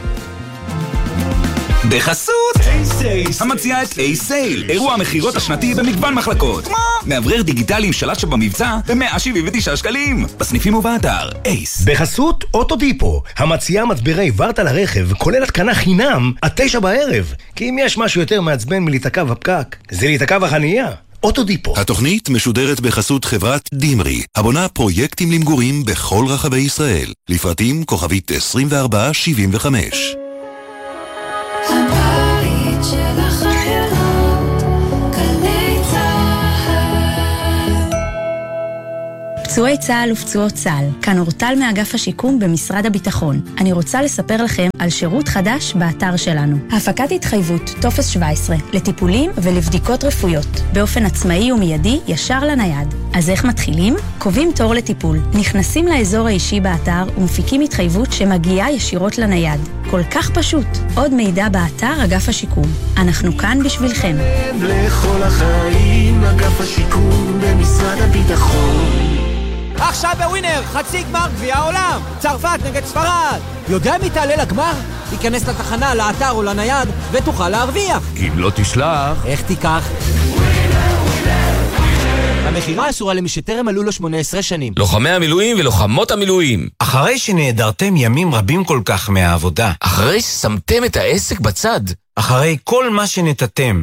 Speaker 18: בחסות A-Sale, המציעה את A-Sale, אירוע המחירות השנתי במגוון מחלקות, כמו מאוורר דיגיטלי עם שלט שבמבצע ב-179 שקלים, בסניפים ובאתר אייס.
Speaker 19: בחסות אוטודיפו, המציעה מצברי ורטה לרכב, כולל התקנה חינם עד 9 בערב, כי אם יש משהו יותר מעצבן מלהיתקע בפקק, זה להיתקע בחנייה. אוטודיפו.
Speaker 5: התוכנית משודרת בחסות חברת דימרי, הבונה פרויקטים למגורים בכל רחבי ישראל, לפרטים כוכבית 2475.
Speaker 20: הבית של החיילות, גלי צהל.
Speaker 11: פצועי צה"ל ופצועות צה"ל, כאן אורטל מאגף השיקום במשרד הביטחון. אני רוצה לספר לכם על שירות חדש באתר שלנו. הפקת התחייבות, טופס 17, לטיפולים ולבדיקות רפואיות, באופן עצמאי ומיידי ישר לנייד. אז איך מתחילים? קובעים תור לטיפול, נכנסים לאזור האישי באתר ומפיקים התחייבות שמגיעה ישירות לנייד. כל כך פשוט. עוד מידע באתר אגף השיקום. אנחנו כאן בשבילכם.
Speaker 20: לכל החיים, אגף השיקום במשרד הביטחון.
Speaker 21: עכשיו בווינר, חצי גמר גביע העולם, צרפת נגד ספרד. יודע מי תעלה לגמר? תיכנס לתחנה, לאתר או לנייד ותוכל להרוויח.
Speaker 6: אם לא תשלח...
Speaker 21: איך תיקח? המחירה אסורה למי שטרם מלאו לו 18 שנים.
Speaker 22: לוחמי המילואים ולוחמות המילואים.
Speaker 23: אחרי שנעדרתם ימים רבים כל כך מהעבודה.
Speaker 22: אחרי ששמתם את העסק בצד.
Speaker 23: אחרי כל מה שנתתם